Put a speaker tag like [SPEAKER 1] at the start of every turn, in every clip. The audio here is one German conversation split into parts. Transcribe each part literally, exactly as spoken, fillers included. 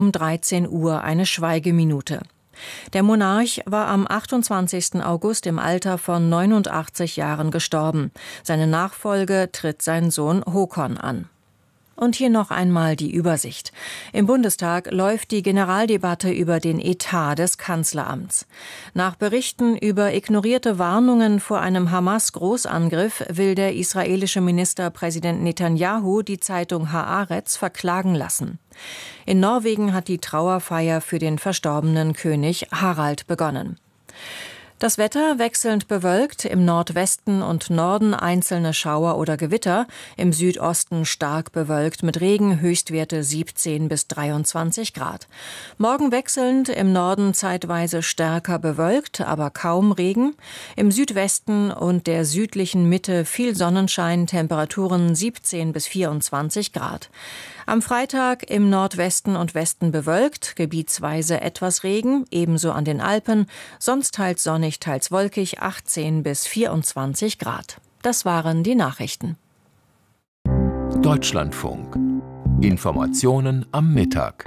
[SPEAKER 1] Um dreizehn Uhr eine Schweigeminute. Der Monarch war am achtundzwanzigsten August im Alter von neunundachtzig Jahren gestorben. Seine Nachfolge tritt sein Sohn Håkon an. Und hier noch einmal die Übersicht. Im Bundestag läuft die Generaldebatte über den Etat des Kanzleramts. Nach Berichten über ignorierte Warnungen vor einem Hamas-Großangriff will der israelische Ministerpräsident Netanyahu die Zeitung Haaretz verklagen lassen. In Norwegen hat die Trauerfeier für den verstorbenen König Harald begonnen. Das Wetter wechselnd bewölkt, im Nordwesten und Norden einzelne Schauer oder Gewitter, im Südosten stark bewölkt mit Regen, Höchstwerte siebzehn bis dreiundzwanzig Grad. Morgen wechselnd, im Norden zeitweise stärker bewölkt, aber kaum Regen. Im Südwesten und der südlichen Mitte viel Sonnenschein, Temperaturen siebzehn bis vierundzwanzig Grad. Am Freitag im Nordwesten und Westen bewölkt, gebietsweise etwas Regen, ebenso an den Alpen, sonst teils sonnig, teils wolkig, achtzehn bis vierundzwanzig Grad. Das waren die Nachrichten.
[SPEAKER 2] Deutschlandfunk. Informationen am Mittag.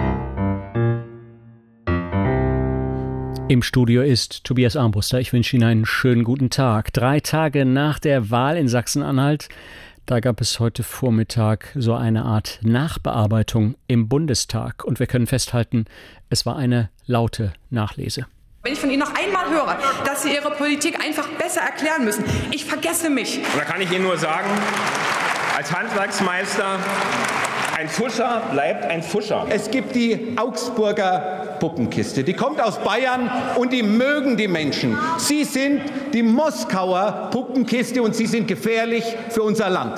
[SPEAKER 3] Im Studio ist Tobias Armbruster. Ich wünsche Ihnen einen schönen guten Tag. Drei Tage nach der Wahl in Sachsen-Anhalt, da gab es heute Vormittag so eine Art Nachbearbeitung im Bundestag. Und wir können festhalten, es war eine laute Nachlese.
[SPEAKER 4] Wenn ich von Ihnen noch einmal höre, dass Sie Ihre Politik einfach besser erklären müssen, ich vergesse mich.
[SPEAKER 5] Und da kann ich Ihnen nur sagen, als Handwerksmeister, ein Pfuscher bleibt ein Pfuscher.
[SPEAKER 6] Es gibt die Augsburger Puppenkiste, die kommt aus Bayern und die mögen die Menschen. Sie sind die Moskauer Puppenkiste und sie sind gefährlich für unser Land.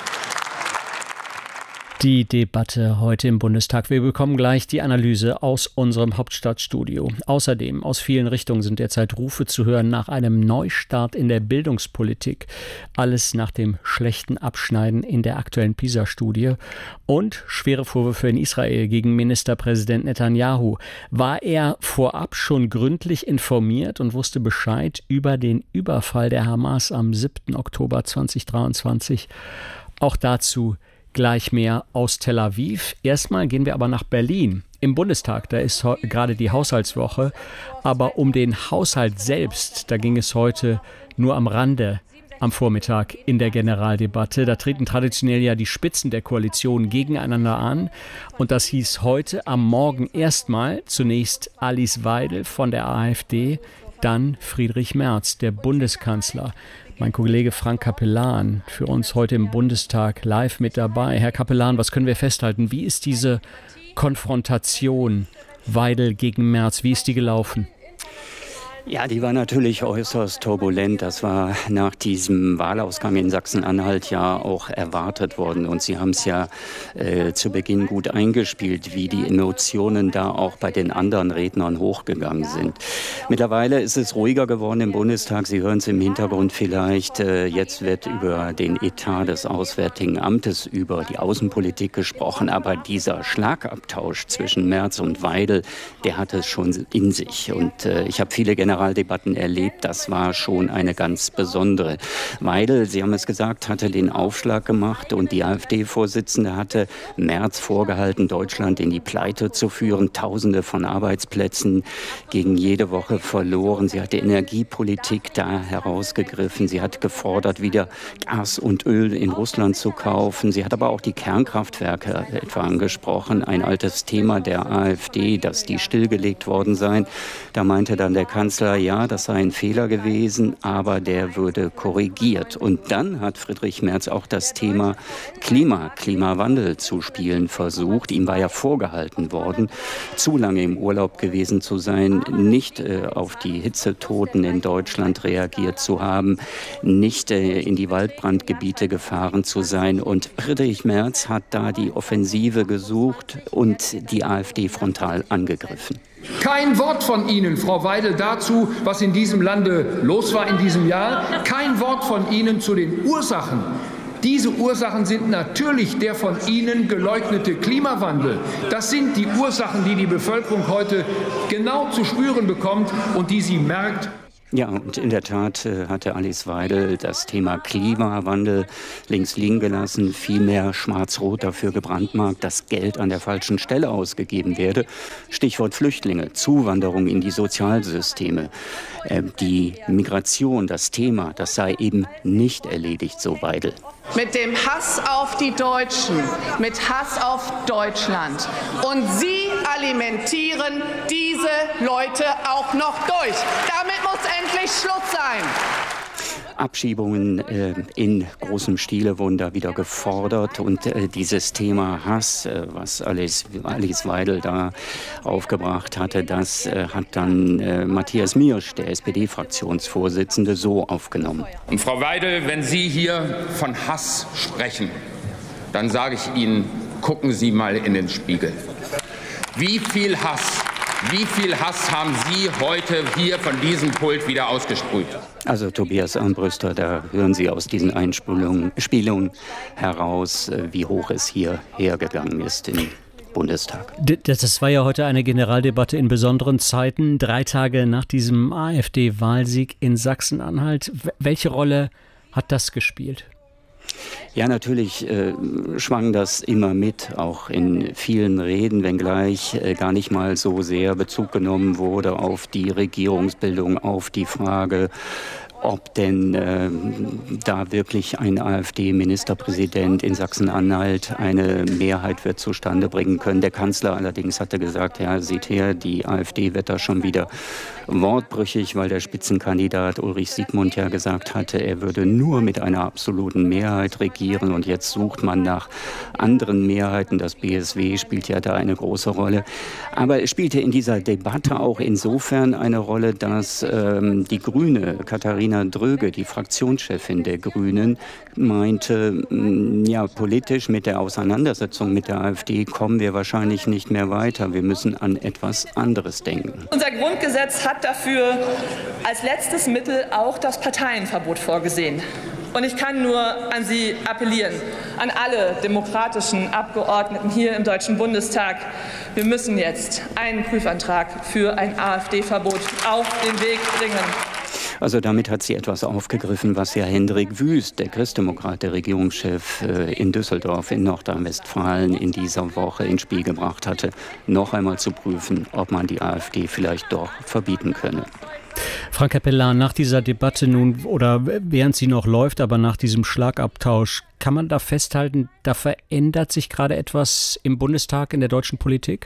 [SPEAKER 3] Die Debatte heute im Bundestag. Wir bekommen gleich die Analyse aus unserem Hauptstadtstudio. Außerdem aus vielen Richtungen sind derzeit Rufe zu hören nach einem Neustart in der Bildungspolitik. Alles nach dem schlechten Abschneiden in der aktuellen PISA-Studie. Und schwere Vorwürfe in Israel gegen Ministerpräsident Netanyahu. War er vorab schon gründlich informiert und wusste Bescheid über den Überfall der Hamas am siebten Oktober zweitausenddreiundzwanzig? Auch dazu gleich mehr aus Tel Aviv. Erstmal gehen wir aber nach Berlin. Im Bundestag, da ist gerade die Haushaltswoche. Aber um den Haushalt selbst, da ging es heute nur am Rande am Vormittag in der Generaldebatte. Da treten traditionell ja die Spitzen der Koalition gegeneinander an. Und das hieß heute am Morgen erstmal zunächst Alice Weidel von der AfD, dann Friedrich Merz, der Bundeskanzler. Mein Kollege Frank Capellan für uns heute im Bundestag live mit dabei. Herr Capellan, was können wir festhalten? Wie ist diese Konfrontation Weidel gegen Merz, wie ist die gelaufen?
[SPEAKER 7] Ja, die war natürlich äußerst turbulent. Das war nach diesem Wahlausgang in Sachsen-Anhalt ja auch erwartet worden. Und Sie haben es ja äh, zu Beginn gut eingespielt, wie die Emotionen da auch bei den anderen Rednern hochgegangen sind. Mittlerweile ist es ruhiger geworden im Bundestag. Sie hören es im Hintergrund vielleicht. Äh, jetzt wird über den Etat des Auswärtigen Amtes, über die Außenpolitik gesprochen. Aber dieser Schlagabtausch zwischen Merz und Weidel, der hat es schon in sich. Und äh, ich habe viele Generaldebatten erlebt. Das war schon eine ganz besondere. Weidel, Sie haben es gesagt, hatte den Aufschlag gemacht und die AfD-Vorsitzende hatte Merz vorgehalten, Deutschland in die Pleite zu führen. Tausende von Arbeitsplätzen gegen jede Woche verloren. Sie hat die Energiepolitik da herausgegriffen. Sie hat gefordert, wieder Gas und Öl in Russland zu kaufen. Sie hat aber auch die Kernkraftwerke etwa angesprochen. Ein altes Thema der AfD, dass die stillgelegt worden seien. Da meinte dann der Kanzler, ja, das sei ein Fehler gewesen, aber der würde korrigiert. Und dann hat Friedrich Merz auch das Thema Klima, Klimawandel zu spielen versucht. Ihm war ja vorgehalten worden, zu lange im Urlaub gewesen zu sein, nicht äh, auf die Hitzetoten in Deutschland reagiert zu haben, nicht äh, in die Waldbrandgebiete gefahren zu sein. Und Friedrich Merz hat da die Offensive gesucht und die AfD frontal angegriffen.
[SPEAKER 8] Kein Wort von Ihnen, Frau Weidel, dazu, was in diesem Lande los war in diesem Jahr. Kein Wort von Ihnen zu den Ursachen. Diese Ursachen sind natürlich der von Ihnen geleugnete Klimawandel. Das sind die Ursachen, die die Bevölkerung heute genau zu spüren bekommt und die sie merkt.
[SPEAKER 7] Ja, und in der Tat äh, hatte Alice Weidel das Thema Klimawandel links liegen gelassen, viel mehr schwarz-rot dafür gebrandmarkt, dass Geld an der falschen Stelle ausgegeben werde. Stichwort Flüchtlinge, Zuwanderung in die Sozialsysteme. Äh, die Migration, das Thema, das sei eben nicht erledigt, so Weidel.
[SPEAKER 4] Mit dem Hass auf die Deutschen, mit Hass auf Deutschland. Und Sie alimentieren diese Leute auch noch durch. Damit muss endlich Schluss sein.
[SPEAKER 7] Abschiebungen äh, in großem Stile wurden da wieder gefordert und äh, dieses Thema Hass, äh, was Alice, Alice Weidel da aufgebracht hatte, das äh, hat dann äh, Matthias Miersch, der S P D-Fraktionsvorsitzende, so aufgenommen.
[SPEAKER 5] Und Frau Weidel, wenn Sie hier von Hass sprechen, dann sage ich Ihnen, gucken Sie mal in den Spiegel. Wie viel Hass, wie viel Hass haben Sie heute hier von diesem Pult wieder ausgesprüht?
[SPEAKER 7] Also Tobias Armbruster, da hören Sie aus diesen Einspielungen Spielungen heraus, wie hoch es hier hergegangen ist im Bundestag.
[SPEAKER 3] Das war ja heute eine Generaldebatte in besonderen Zeiten, drei Tage nach diesem AfD-Wahlsieg in Sachsen-Anhalt. Welche Rolle hat das gespielt?
[SPEAKER 7] Ja, natürlich äh, schwang das immer mit, auch in vielen Reden, wenngleich äh, gar nicht mal so sehr Bezug genommen wurde auf die Regierungsbildung, auf die Frage, ob denn äh, da wirklich ein AfD-Ministerpräsident in Sachsen-Anhalt eine Mehrheit wird zustande bringen können. Der Kanzler allerdings hatte gesagt, ja, seht her, die AfD wird da schon wieder wortbrüchig, weil der Spitzenkandidat Ulrich Siegmund ja gesagt hatte, er würde nur mit einer absoluten Mehrheit regieren und jetzt sucht man nach anderen Mehrheiten. Das B S W spielt ja da eine große Rolle. Aber es spielte in dieser Debatte auch insofern eine Rolle, dass ähm, die Grüne, Katharina Dröge, die Fraktionschefin der Grünen, meinte, ja, politisch mit der Auseinandersetzung mit der AfD kommen wir wahrscheinlich nicht mehr weiter. Wir müssen an etwas anderes denken.
[SPEAKER 9] Unser Grundgesetz hat dafür als letztes Mittel auch das Parteienverbot vorgesehen. Und ich kann nur an Sie appellieren, an alle demokratischen Abgeordneten hier im Deutschen Bundestag. Wir müssen jetzt einen Prüfantrag für ein AfD-Verbot auf den Weg bringen.
[SPEAKER 7] Also damit hat sie etwas aufgegriffen, was ja Hendrik Wüst, der Christdemokrat, der Regierungschef in Düsseldorf in Nordrhein-Westfalen in dieser Woche ins Spiel gebracht hatte, noch einmal zu prüfen, ob man die AfD vielleicht doch verbieten könne.
[SPEAKER 3] Frank Capellan, nach dieser Debatte nun oder während sie noch läuft, aber nach diesem Schlagabtausch, kann man da festhalten, da verändert sich gerade etwas im Bundestag, in der deutschen Politik?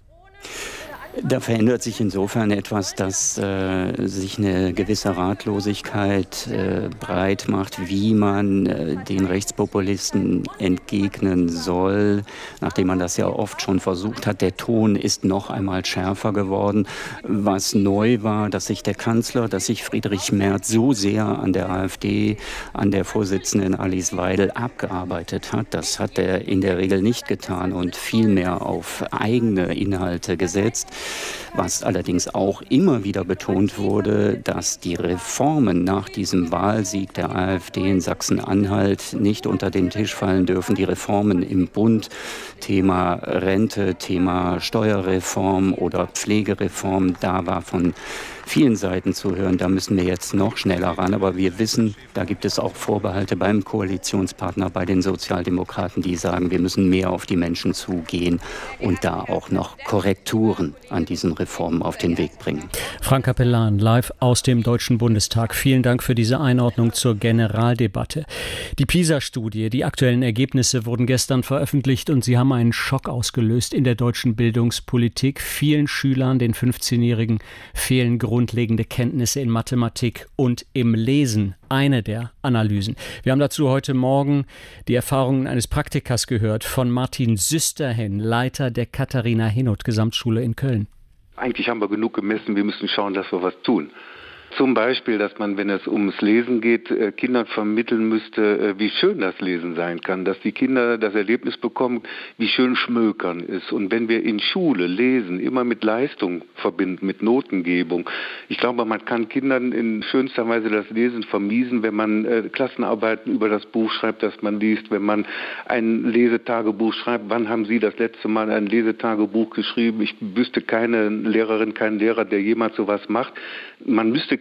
[SPEAKER 7] Da verändert sich insofern etwas, dass äh, sich eine gewisse Ratlosigkeit äh, breit macht, wie man äh, den Rechtspopulisten entgegnen soll, nachdem man das ja oft schon versucht hat. Der Ton ist noch einmal schärfer geworden. Was neu war, dass sich der Kanzler, dass sich Friedrich Merz so sehr an der AfD, an der Vorsitzenden Alice Weidel abgearbeitet hat. Das hat er in der Regel nicht getan und viel mehr auf eigene Inhalte gesetzt. Was allerdings auch immer wieder betont wurde, dass die Reformen nach diesem Wahlsieg der AfD in Sachsen-Anhalt nicht unter den Tisch fallen dürfen. Die Reformen im Bund, Thema Rente, Thema Steuerreform oder Pflegereform, da war von vielen Seiten zu hören, da müssen wir jetzt noch schneller ran. Aber wir wissen, da gibt es auch Vorbehalte beim Koalitionspartner, bei den Sozialdemokraten, die sagen, wir müssen mehr auf die Menschen zugehen und da auch noch Korrekturen an diesen Reformen auf den Weg bringen.
[SPEAKER 3] Frank Capellan, live aus dem Deutschen Bundestag. Vielen Dank für diese Einordnung zur Generaldebatte. Die PISA-Studie, die aktuellen Ergebnisse wurden gestern veröffentlicht und sie haben einen Schock ausgelöst in der deutschen Bildungspolitik. Vielen Schülern, den fünfzehnjährigen, fehlen grundlegende Kenntnisse in Mathematik und im Lesen. Eine der Analysen. Wir haben dazu heute Morgen die Erfahrungen eines Praktikers gehört von Martin Süsterhen, Leiter der Katharina-Henoth-Gesamtschule in Köln.
[SPEAKER 10] Eigentlich haben wir genug gemessen, wir müssen schauen, dass wir was tun. Zum Beispiel, dass man, wenn es ums Lesen geht, Kindern vermitteln müsste, wie schön das Lesen sein kann, dass die Kinder das Erlebnis bekommen, wie schön Schmökern ist. Und wenn wir in Schule Lesen immer mit Leistung verbinden, mit Notengebung, ich glaube, man kann Kindern in schönster Weise das Lesen vermiesen, wenn man äh, Klassenarbeiten über das Buch schreibt, das man liest, wenn man ein Lesetagebuch schreibt. Wann haben Sie das letzte Mal ein Lesetagebuch geschrieben? Ich wüsste keine Lehrerin, keinen Lehrer, der jemals sowas macht. Man müsste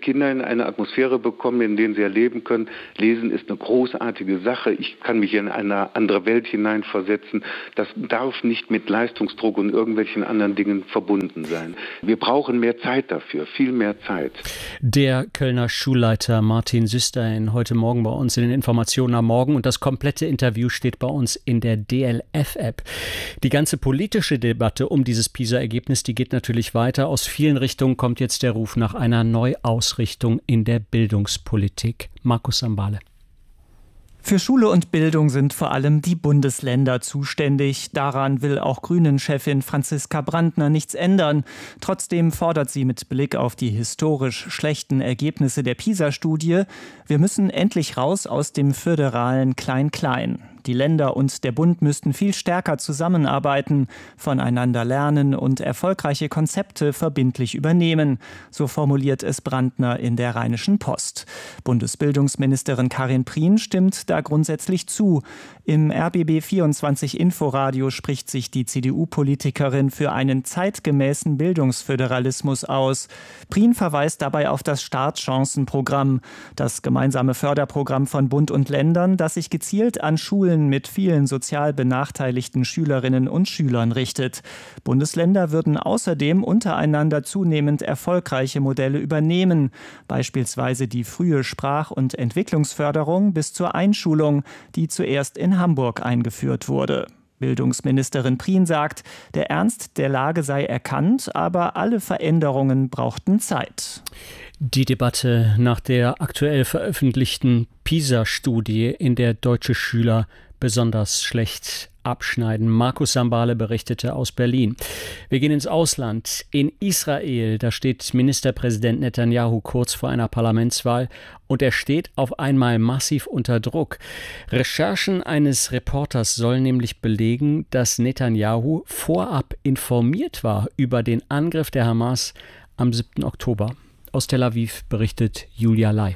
[SPEAKER 10] Kinder in eine Atmosphäre bekommen, in der sie erleben können, Lesen ist eine großartige Sache, ich kann mich in eine andere Welt hineinversetzen. Das darf nicht mit Leistungsdruck und irgendwelchen anderen Dingen verbunden sein. Wir brauchen mehr Zeit dafür, viel mehr Zeit.
[SPEAKER 3] Der Kölner Schulleiter Martin Süsterhin heute Morgen bei uns in den Informationen am Morgen, und das komplette Interview steht bei uns in der D L F-App. Die ganze politische Debatte um dieses PISA-Ergebnis, die geht natürlich weiter. Aus vielen Richtungen kommt jetzt der Ruf nach einer Neuausrichtung in der Bildungspolitik. Markus Sambale.
[SPEAKER 11] Für Schule und Bildung sind vor allem die Bundesländer zuständig. Daran will auch Grünen-Chefin Franziska Brandner nichts ändern. Trotzdem fordert sie mit Blick auf die historisch schlechten Ergebnisse der PISA-Studie, wir müssen endlich raus aus dem föderalen Klein-Klein. Die Länder und der Bund müssten viel stärker zusammenarbeiten, voneinander lernen und erfolgreiche Konzepte verbindlich übernehmen, so formuliert es Brandner in der Rheinischen Post. Bundesbildungsministerin Karin Prien stimmt da grundsätzlich zu. Im R B B vierundzwanzig Inforadio spricht sich die C D U-Politikerin für einen zeitgemäßen Bildungsföderalismus aus. Prien verweist dabei auf das Startchancenprogramm, das gemeinsame Förderprogramm von Bund und Ländern, das sich gezielt an Schulen mit vielen sozial benachteiligten Schülerinnen und Schülern richtet. Bundesländer würden außerdem untereinander zunehmend erfolgreiche Modelle übernehmen, beispielsweise die frühe Sprach- und Entwicklungsförderung bis zur Einschulung, die zuerst in Hamburg eingeführt wurde. Bildungsministerin Prien sagt, der Ernst der Lage sei erkannt, aber alle Veränderungen brauchten Zeit.
[SPEAKER 3] Die Debatte nach der aktuell veröffentlichten PISA-Studie, in der deutsche Schüler besonders schlecht abschneiden. Markus Sambale berichtete aus Berlin. Wir gehen ins Ausland. In Israel, da steht Ministerpräsident Netanyahu kurz vor einer Parlamentswahl und er steht auf einmal massiv unter Druck. Recherchen eines Reporters sollen nämlich belegen, dass Netanyahu vorab informiert war über den Angriff der Hamas am siebten Oktober. Aus Tel Aviv berichtet Julia Lai.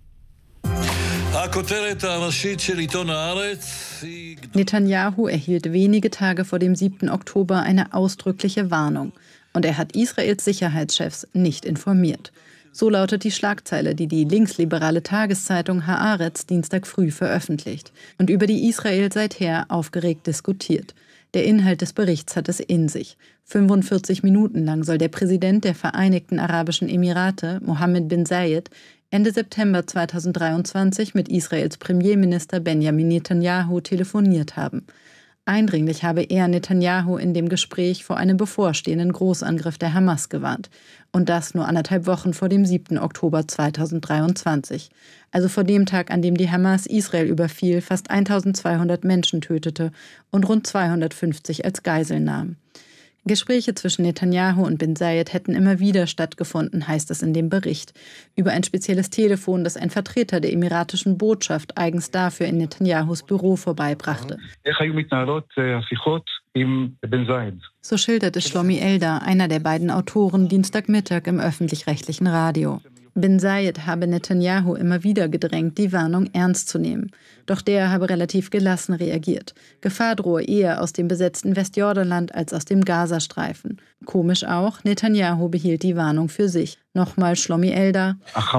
[SPEAKER 12] Netanyahu erhielt wenige Tage vor dem siebten Oktober eine ausdrückliche Warnung. Und er hat Israels Sicherheitschefs nicht informiert. So lautet die Schlagzeile, die die linksliberale Tageszeitung Haaretz Dienstag früh veröffentlicht und über die Israel seither aufgeregt diskutiert. Der Inhalt des Berichts hat es in sich. fünfundvierzig Minuten lang soll der Präsident der Vereinigten Arabischen Emirate, Mohammed bin Zayed, Ende September zweitausenddreiundzwanzig mit Israels Premierminister Benjamin Netanyahu telefoniert haben. Eindringlich habe er Netanyahu in dem Gespräch vor einem bevorstehenden Großangriff der Hamas gewarnt. Und das nur anderthalb Wochen vor dem siebten Oktober zweitausenddreiundzwanzig. Also vor dem Tag, an dem die Hamas Israel überfiel, fast eintausendzweihundert Menschen tötete und rund zweihundertfünfzig als Geiseln nahm. Gespräche zwischen Netanyahu und bin Zayed hätten immer wieder stattgefunden, heißt es in dem Bericht. Über ein spezielles Telefon, das ein Vertreter der emiratischen Botschaft eigens dafür in Netanyahus Büro vorbeibrachte. So schilderte Shlomi Eldar, einer der beiden Autoren, Dienstagmittag im öffentlich-rechtlichen Radio. Bin Zayed habe Netanyahu immer wieder gedrängt, die Warnung ernst zu nehmen. Doch der habe relativ gelassen reagiert. Gefahr drohe eher aus dem besetzten Westjordanland als aus dem Gazastreifen. Komisch auch, Netanyahu behielt die Warnung für sich. Nochmal Shlomi Eldar.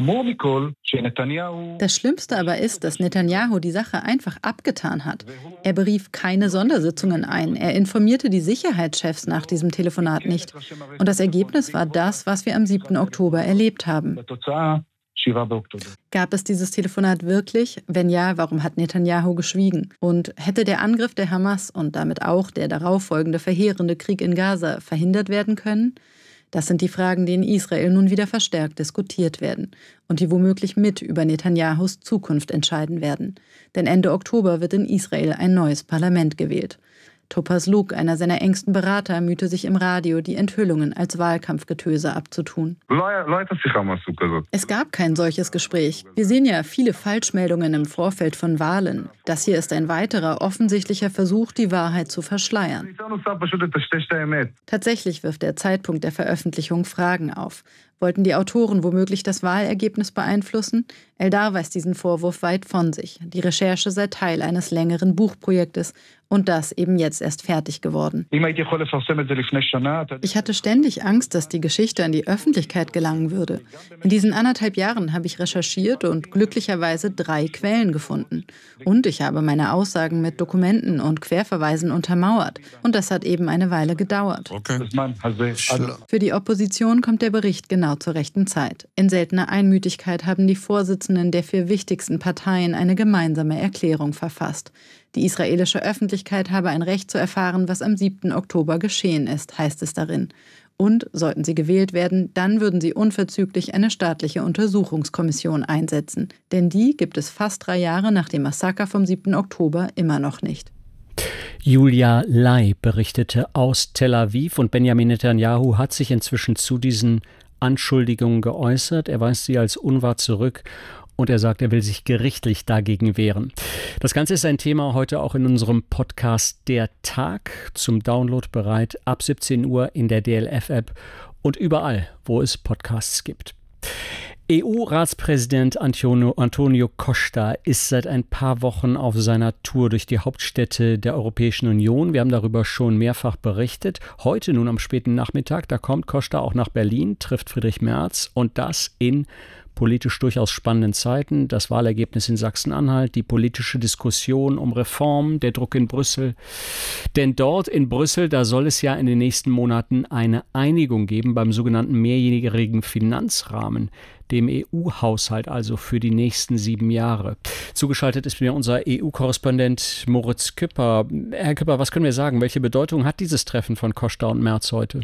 [SPEAKER 12] Das Schlimmste aber ist, dass Netanyahu die Sache einfach abgetan hat. Er berief keine Sondersitzungen ein. Er informierte die Sicherheitschefs nach diesem Telefonat nicht. Und das Ergebnis war das, was wir am siebten Oktober erlebt haben. Gab es dieses Telefonat wirklich? Wenn ja, warum hat Netanyahu geschwiegen? Und hätte der Angriff der Hamas und damit auch der darauffolgende verheerende Krieg in Gaza verhindert werden können? Das sind die Fragen, die in Israel nun wieder verstärkt diskutiert werden und die womöglich mit über Netanyahus Zukunft entscheiden werden. Denn Ende Oktober wird in Israel ein neues Parlament gewählt. Topaz Luke, einer seiner engsten Berater, mühte sich im Radio, die Enthüllungen als Wahlkampfgetöse abzutun. Es gab kein solches Gespräch. Wir sehen ja viele Falschmeldungen im Vorfeld von Wahlen. Das hier ist ein weiterer offensichtlicher Versuch, die Wahrheit zu verschleiern. Tatsächlich wirft der Zeitpunkt der Veröffentlichung Fragen auf. Wollten die Autoren womöglich das Wahlergebnis beeinflussen? Eldar weist diesen Vorwurf weit von sich. Die Recherche sei Teil eines längeren Buchprojektes und das eben jetzt erst fertig geworden. Ich hatte ständig Angst, dass die Geschichte an die Öffentlichkeit gelangen würde. In diesen anderthalb Jahren habe ich recherchiert und glücklicherweise drei Quellen gefunden. Und ich habe meine Aussagen mit Dokumenten und Querverweisen untermauert. Und das hat eben eine Weile gedauert. Okay. Für die Opposition kommt der Bericht genau zur rechten Zeit. In seltener Einmütigkeit haben die Vorsitzenden der vier wichtigsten Parteien eine gemeinsame Erklärung verfasst. Die israelische Öffentlichkeit habe ein Recht zu erfahren, was am siebten Oktober geschehen ist, heißt es darin. Und, sollten sie gewählt werden, dann würden sie unverzüglich eine staatliche Untersuchungskommission einsetzen. Denn die gibt es fast drei Jahre nach dem Massaker vom siebten Oktober immer noch nicht.
[SPEAKER 3] Julia Lai berichtete aus Tel Aviv und Benjamin Netanyahu hat sich inzwischen zu diesen Anschuldigungen geäußert. Er weist sie als unwahr zurück. Und er sagt, er will sich gerichtlich dagegen wehren. Das Ganze ist ein Thema heute auch in unserem Podcast Der Tag. Zum Download bereit ab siebzehn Uhr in der D L F-App und überall, wo es Podcasts gibt. E U-Ratspräsident Antonio, Antonio Costa ist seit ein paar Wochen auf seiner Tour durch die Hauptstädte der Europäischen Union. Wir haben darüber schon mehrfach berichtet. Heute nun am späten Nachmittag, da kommt Costa auch nach Berlin, trifft Friedrich Merz und das in politisch durchaus spannenden Zeiten, das Wahlergebnis in Sachsen-Anhalt, die politische Diskussion um Reform, der Druck in Brüssel. Denn dort in Brüssel, da soll es ja in den nächsten Monaten eine Einigung geben beim sogenannten mehrjährigen Finanzrahmen, dem E U-Haushalt also für die nächsten sieben Jahre. Zugeschaltet ist mir unser E U-Korrespondent Moritz Küpper. Herr Küpper, was können wir sagen? Welche Bedeutung hat dieses Treffen von Costa und Merz heute?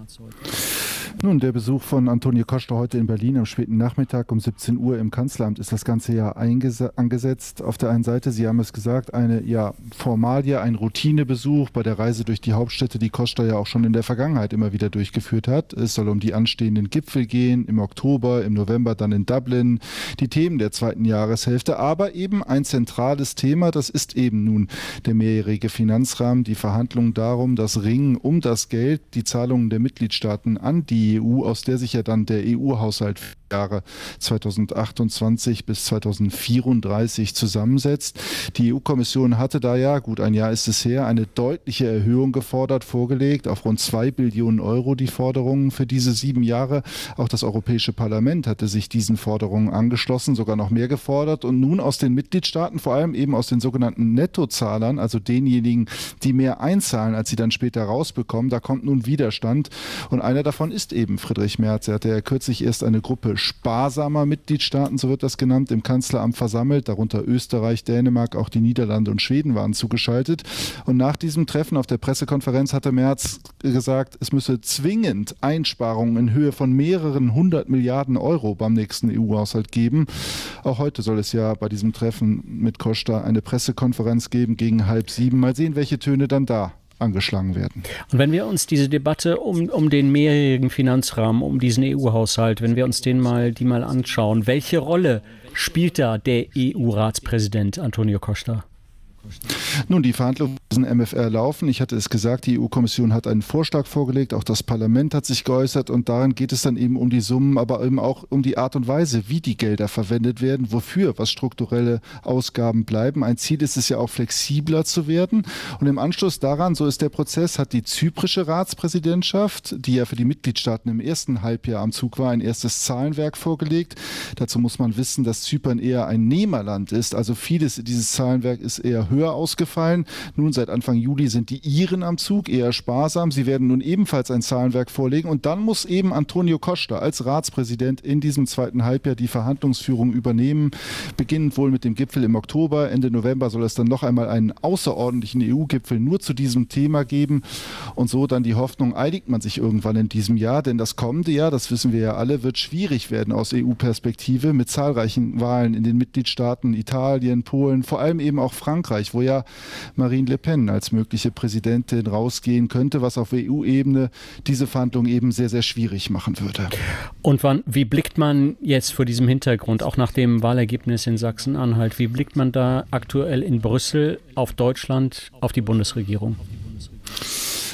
[SPEAKER 13] Nun, der Besuch von Antonio Costa heute in Berlin am späten Nachmittag um siebzehn Uhr im Kanzleramt ist das ganze Jahr angesetzt. Auf der einen Seite, Sie haben es gesagt, eine ja, Formalie, ein Routinebesuch bei der Reise durch die Hauptstädte, die Costa ja auch schon in der Vergangenheit immer wieder durchgeführt hat. Es soll um die anstehenden Gipfel gehen, im Oktober, im November dann in Dublin, die Themen der zweiten Jahreshälfte, aber eben ein zentrales Thema, das ist eben nun der mehrjährige Finanzrahmen, die Verhandlungen darum, das Ringen um das Geld, die Zahlungen der Mitgliedstaaten an die E U, aus der sich ja dann der E U-Haushalt für die Jahre zweitausendachtundzwanzig bis zweitausendvierunddreißig zusammensetzt. Die E U-Kommission hatte da ja, gut ein Jahr ist es her, eine deutliche Erhöhung gefordert, vorgelegt, auf rund zwei Billionen Euro die Forderungen für diese sieben Jahre. Auch das Europäische Parlament hatte sich diesen Forderungen angeschlossen, sogar noch mehr gefordert und nun aus den Mitgliedstaaten, vor allem eben aus den sogenannten Nettozahlern, also denjenigen, die mehr einzahlen, als sie dann später rausbekommen, da kommt nun Widerstand und einer davon ist eben Friedrich Merz. Er hatte ja kürzlich erst eine Gruppe sparsamer Mitgliedstaaten, so wird das genannt, im Kanzleramt versammelt, darunter Österreich, Dänemark, auch die Niederlande und Schweden waren zugeschaltet. Und nach diesem Treffen auf der Pressekonferenz hatte Merz gesagt, es müsse zwingend Einsparungen in Höhe von mehreren hundert Milliarden Euro beim nächsten E U-Haushalt geben. Auch heute soll es ja bei diesem Treffen mit Costa eine Pressekonferenz geben gegen halb sieben. Mal sehen, welche Töne dann da angeschlagen werden.
[SPEAKER 3] Und wenn wir uns diese Debatte um, um den mehrjährigen Finanzrahmen, um diesen E U-Haushalt, wenn wir uns den mal, die mal anschauen, welche Rolle spielt da der E U-Ratspräsident Antonio Costa?
[SPEAKER 13] Nun, die Verhandlungen müssen M F R laufen. Ich hatte es gesagt, die E U-Kommission hat einen Vorschlag vorgelegt, auch das Parlament hat sich geäußert und darin geht es dann eben um die Summen, aber eben auch um die Art und Weise, wie die Gelder verwendet werden, wofür, was strukturelle Ausgaben bleiben. Ein Ziel ist es ja auch, flexibler zu werden und im Anschluss daran, so ist der Prozess, hat die zyprische Ratspräsidentschaft, die ja für die Mitgliedstaaten im ersten Halbjahr am Zug war, ein erstes Zahlenwerk vorgelegt. Dazu muss man wissen, dass Zypern eher ein Nehmerland ist, also vieles dieses Zahlenwerk ist eher höher ausgefallen. Nun seit Anfang Juli sind die Iren am Zug, eher sparsam. Sie werden nun ebenfalls ein Zahlenwerk vorlegen und dann muss eben Antonio Costa als Ratspräsident in diesem zweiten Halbjahr die Verhandlungsführung übernehmen. Beginnend wohl mit dem Gipfel im Oktober. Ende November soll es dann noch einmal einen außerordentlichen E U-Gipfel nur zu diesem Thema geben und so dann die Hoffnung, einigt man sich irgendwann in diesem Jahr, denn das kommende Jahr, das wissen wir ja alle, wird schwierig werden aus E U-Perspektive mit zahlreichen Wahlen in den Mitgliedstaaten Italien, Polen, vor allem eben auch Frankreich, wo ja Marine Le Pen als mögliche Präsidentin rausgehen könnte, was auf E U-Ebene diese Verhandlungen eben sehr, sehr schwierig machen würde.
[SPEAKER 3] Und wann, wie blickt man jetzt vor diesem Hintergrund, auch nach dem Wahlergebnis in Sachsen-Anhalt, wie blickt man da aktuell in Brüssel auf Deutschland, auf die Bundesregierung?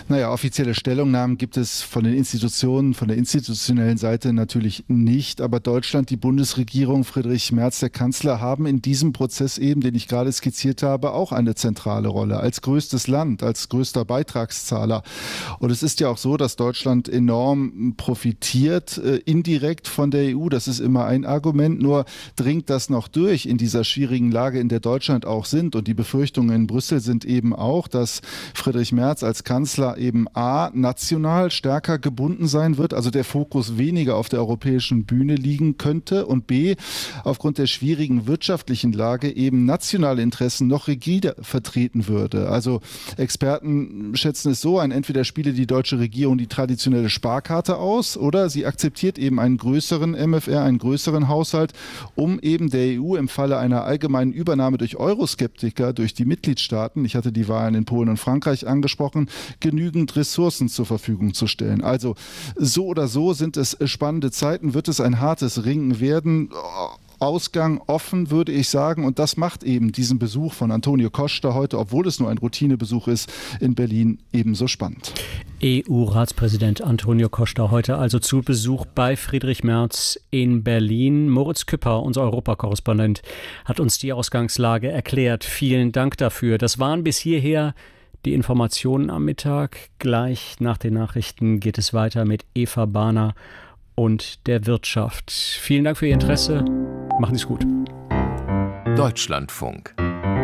[SPEAKER 13] Naja, offizielle Stellungnahmen gibt es von den Institutionen, von der institutionellen Seite natürlich nicht. Aber Deutschland, die Bundesregierung, Friedrich Merz, der Kanzler, haben in diesem Prozess eben, den ich gerade skizziert habe, auch eine zentrale Rolle. Als größtes Land, als größter Beitragszahler. Und es ist ja auch so, dass Deutschland enorm profitiert, äh, indirekt von der E U. Das ist immer ein Argument. Nur dringt das noch durch in dieser schwierigen Lage, in der Deutschland auch sind. Und die Befürchtungen in Brüssel sind eben auch, dass Friedrich Merz als Kanzler eben A, national stärker gebunden sein wird, also der Fokus weniger auf der europäischen Bühne liegen könnte, und B, aufgrund der schwierigen wirtschaftlichen Lage eben nationale Interessen noch rigider vertreten würde. Also Experten schätzen es so ein, entweder spiele die deutsche Regierung die traditionelle Sparkarte aus oder sie akzeptiert eben einen größeren M F R, einen größeren Haushalt, um eben der E U im Falle einer allgemeinen Übernahme durch Euroskeptiker, durch die Mitgliedstaaten, ich hatte die Wahlen in Polen und Frankreich angesprochen, genügend Ressourcen zur Verfügung zu stellen. Also so oder so sind es spannende Zeiten, wird es ein hartes Ringen werden. Ausgang offen, würde ich sagen. Und das macht eben diesen Besuch von Antonio Costa heute, obwohl es nur ein Routinebesuch ist, in Berlin ebenso spannend.
[SPEAKER 3] E U-Ratspräsident Antonio Costa heute also zu Besuch bei Friedrich Merz in Berlin. Moritz Küpper, unser Europakorrespondent, hat uns die Ausgangslage erklärt. Vielen Dank dafür. Das waren bis hierher die Informationen am Mittag. Gleich nach den Nachrichten geht es weiter mit Eva Bahner und der Wirtschaft. Vielen Dank für Ihr Interesse. Machen Sie es gut.
[SPEAKER 2] Deutschlandfunk.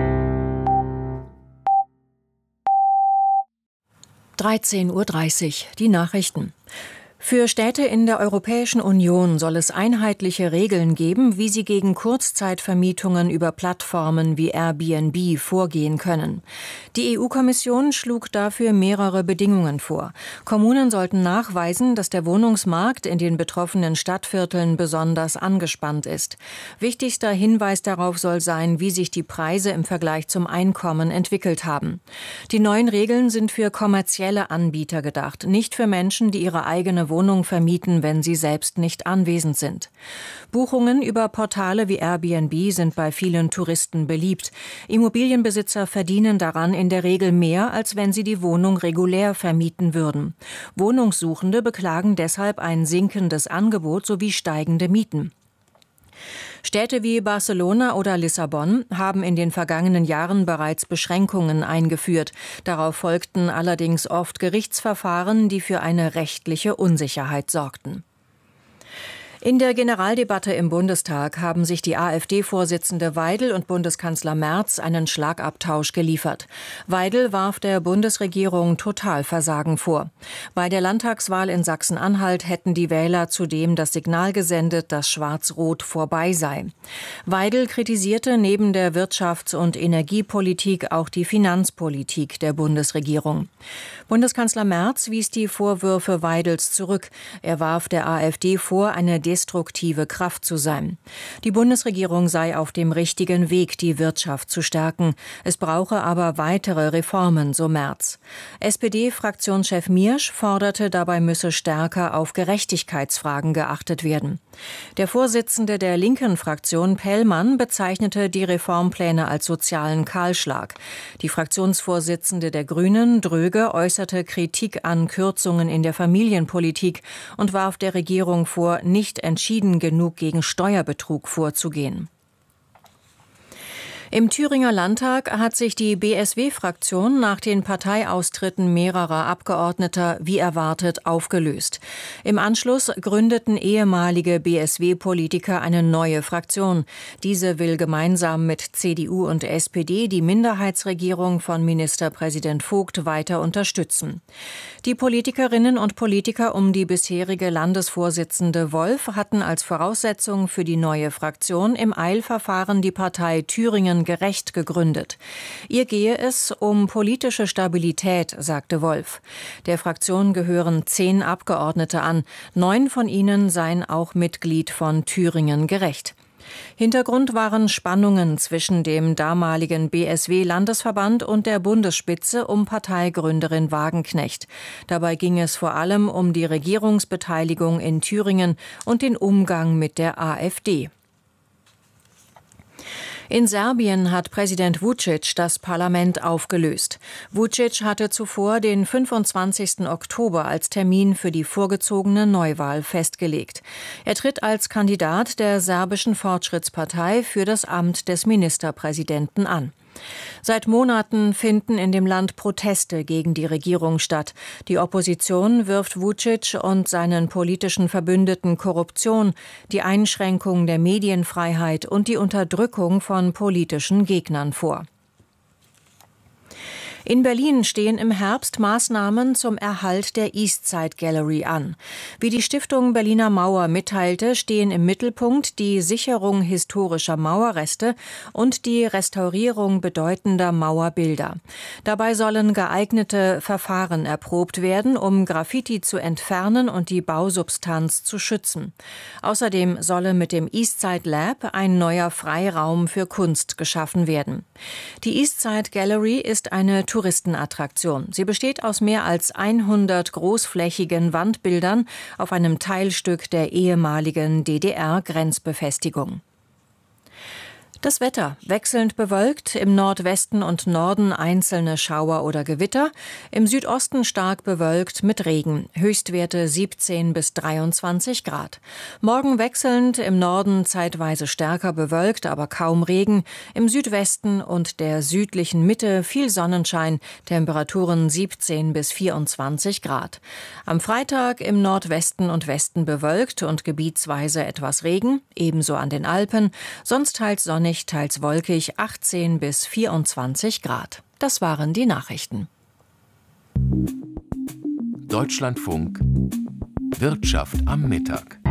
[SPEAKER 1] dreizehn Uhr dreißig, die Nachrichten. Für Städte in der Europäischen Union soll es einheitliche Regeln geben, wie sie gegen Kurzzeitvermietungen über Plattformen wie Airbnb vorgehen können. Die E U-Kommission schlug dafür mehrere Bedingungen vor. Kommunen sollten nachweisen, dass der Wohnungsmarkt in den betroffenen Stadtvierteln besonders angespannt ist. Wichtigster Hinweis darauf soll sein, wie sich die Preise im Vergleich zum Einkommen entwickelt haben. Die neuen Regeln sind für kommerzielle Anbieter gedacht, nicht für Menschen, die ihre eigene Wohnung vermieten, wenn sie selbst nicht anwesend sind. Buchungen über Portale wie Airbnb sind bei vielen Touristen beliebt. Immobilienbesitzer verdienen daran in der Regel mehr, als wenn sie die Wohnung regulär vermieten würden. Wohnungssuchende beklagen deshalb ein sinkendes Angebot sowie steigende Mieten. Städte wie Barcelona oder Lissabon haben in den vergangenen Jahren bereits Beschränkungen eingeführt. Darauf folgten allerdings oft Gerichtsverfahren, die für eine rechtliche Unsicherheit sorgten. In der Generaldebatte im Bundestag haben sich die AfD-Vorsitzende Weidel und Bundeskanzler Merz einen Schlagabtausch geliefert. Weidel warf der Bundesregierung Totalversagen vor. Bei der Landtagswahl in Sachsen-Anhalt hätten die Wähler zudem das Signal gesendet, dass Schwarz-Rot vorbei sei. Weidel kritisierte neben der Wirtschafts- und Energiepolitik auch die Finanzpolitik der Bundesregierung. Bundeskanzler Merz wies die Vorwürfe Weidels zurück. Er warf der AfD vor, eine destruktive Kraft zu sein. Die Bundesregierung sei auf dem richtigen Weg, die Wirtschaft zu stärken. Es brauche aber weitere Reformen, so Merz. S P D-Fraktionschef Miersch forderte, dabei müsse stärker auf Gerechtigkeitsfragen geachtet werden. Der Vorsitzende der linken Fraktion Pellmann bezeichnete die Reformpläne als sozialen Kahlschlag. Die Fraktionsvorsitzende der Grünen, Dröge, äußerte Kritik an Kürzungen in der Familienpolitik und warf der Regierung vor, nicht entschieden genug gegen Steuerbetrug vorzugehen. Im Thüringer Landtag hat sich die B S W-Fraktion nach den Parteiaustritten mehrerer Abgeordneter wie erwartet aufgelöst. Im Anschluss gründeten ehemalige B S W-Politiker eine neue Fraktion. Diese will gemeinsam mit C D U und S P D die Minderheitsregierung von Ministerpräsident Vogt weiter unterstützen. Die Politikerinnen und Politiker um die bisherige Landesvorsitzende Wolf hatten als Voraussetzung für die neue Fraktion im Eilverfahren die Partei Thüringen gerecht gegründet. Ihr gehe es um politische Stabilität, sagte Wolf. Der Fraktion gehören zehn Abgeordnete an. Neun von ihnen seien auch Mitglied von Thüringen gerecht. Hintergrund waren Spannungen zwischen dem damaligen B S W-Landesverband und der Bundesspitze um Parteigründerin Wagenknecht. Dabei ging es vor allem um die Regierungsbeteiligung in Thüringen und den Umgang mit der AfD. In Serbien hat Präsident Vučić das Parlament aufgelöst. Vučić hatte zuvor den fünfundzwanzigsten Oktober als Termin für die vorgezogene Neuwahl festgelegt. Er tritt als Kandidat der serbischen Fortschrittspartei für das Amt des Ministerpräsidenten an. Seit Monaten finden in dem Land Proteste gegen die Regierung statt. Die Opposition wirft Vučić und seinen politischen Verbündeten Korruption, die Einschränkung der Medienfreiheit und die Unterdrückung von politischen Gegnern vor. In Berlin stehen im Herbst Maßnahmen zum Erhalt der Eastside Gallery an. Wie die Stiftung Berliner Mauer mitteilte, stehen im Mittelpunkt die Sicherung historischer Mauerreste und die Restaurierung bedeutender Mauerbilder. Dabei sollen geeignete Verfahren erprobt werden, um Graffiti zu entfernen und die Bausubstanz zu schützen. Außerdem solle mit dem Eastside Lab ein neuer Freiraum für Kunst geschaffen werden. Die Eastside Gallery ist eine Touristenattraktion. Sie besteht aus mehr als hundert großflächigen Wandbildern auf einem Teilstück der ehemaligen D D R-Grenzbefestigung. Das Wetter: wechselnd bewölkt, im Nordwesten und Norden einzelne Schauer oder Gewitter, im Südosten stark bewölkt mit Regen, Höchstwerte siebzehn bis dreiundzwanzig Grad. Morgen wechselnd, im Norden zeitweise stärker bewölkt, aber kaum Regen, im Südwesten und der südlichen Mitte viel Sonnenschein, Temperaturen siebzehn bis vierundzwanzig Grad. Am Freitag im Nordwesten und Westen bewölkt und gebietsweise etwas Regen, ebenso an den Alpen, sonst teils sonnig, teils wolkig, achtzehn bis vierundzwanzig Grad. Das waren die Nachrichten.
[SPEAKER 2] Deutschlandfunk Wirtschaft am Mittag.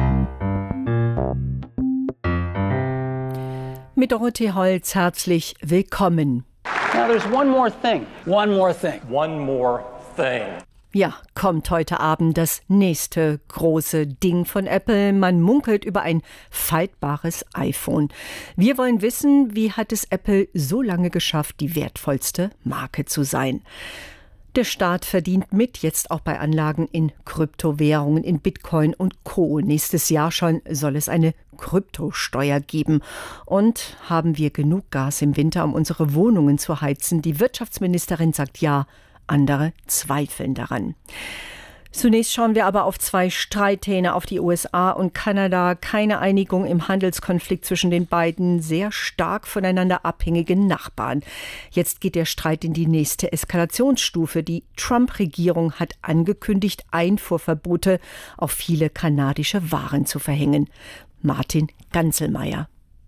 [SPEAKER 14] Mit Dorothee Holz herzlich willkommen.
[SPEAKER 15] Now there's one more thing. One more thing. One more thing.
[SPEAKER 14] Ja, kommt heute Abend das nächste große Ding von Apple. Man munkelt über ein faltbares iPhone. Wir wollen wissen, wie hat es Apple so lange geschafft, die wertvollste Marke zu sein? Der Staat verdient mit, jetzt auch bei Anlagen in Kryptowährungen, in Bitcoin und Co. Nächstes Jahr schon soll es eine Kryptosteuer geben. Und haben wir genug Gas im Winter, um unsere Wohnungen zu heizen? Die Wirtschaftsministerin sagt ja, andere zweifeln daran. Zunächst schauen wir aber auf zwei Streithähne, auf die U S A und Kanada. Keine Einigung im Handelskonflikt zwischen den beiden sehr stark voneinander abhängigen Nachbarn. Jetzt geht der Streit in die nächste Eskalationsstufe. Die Trump-Regierung hat angekündigt, Einfuhrverbote auf viele kanadische Waren zu verhängen. Martin Ganzelmeier.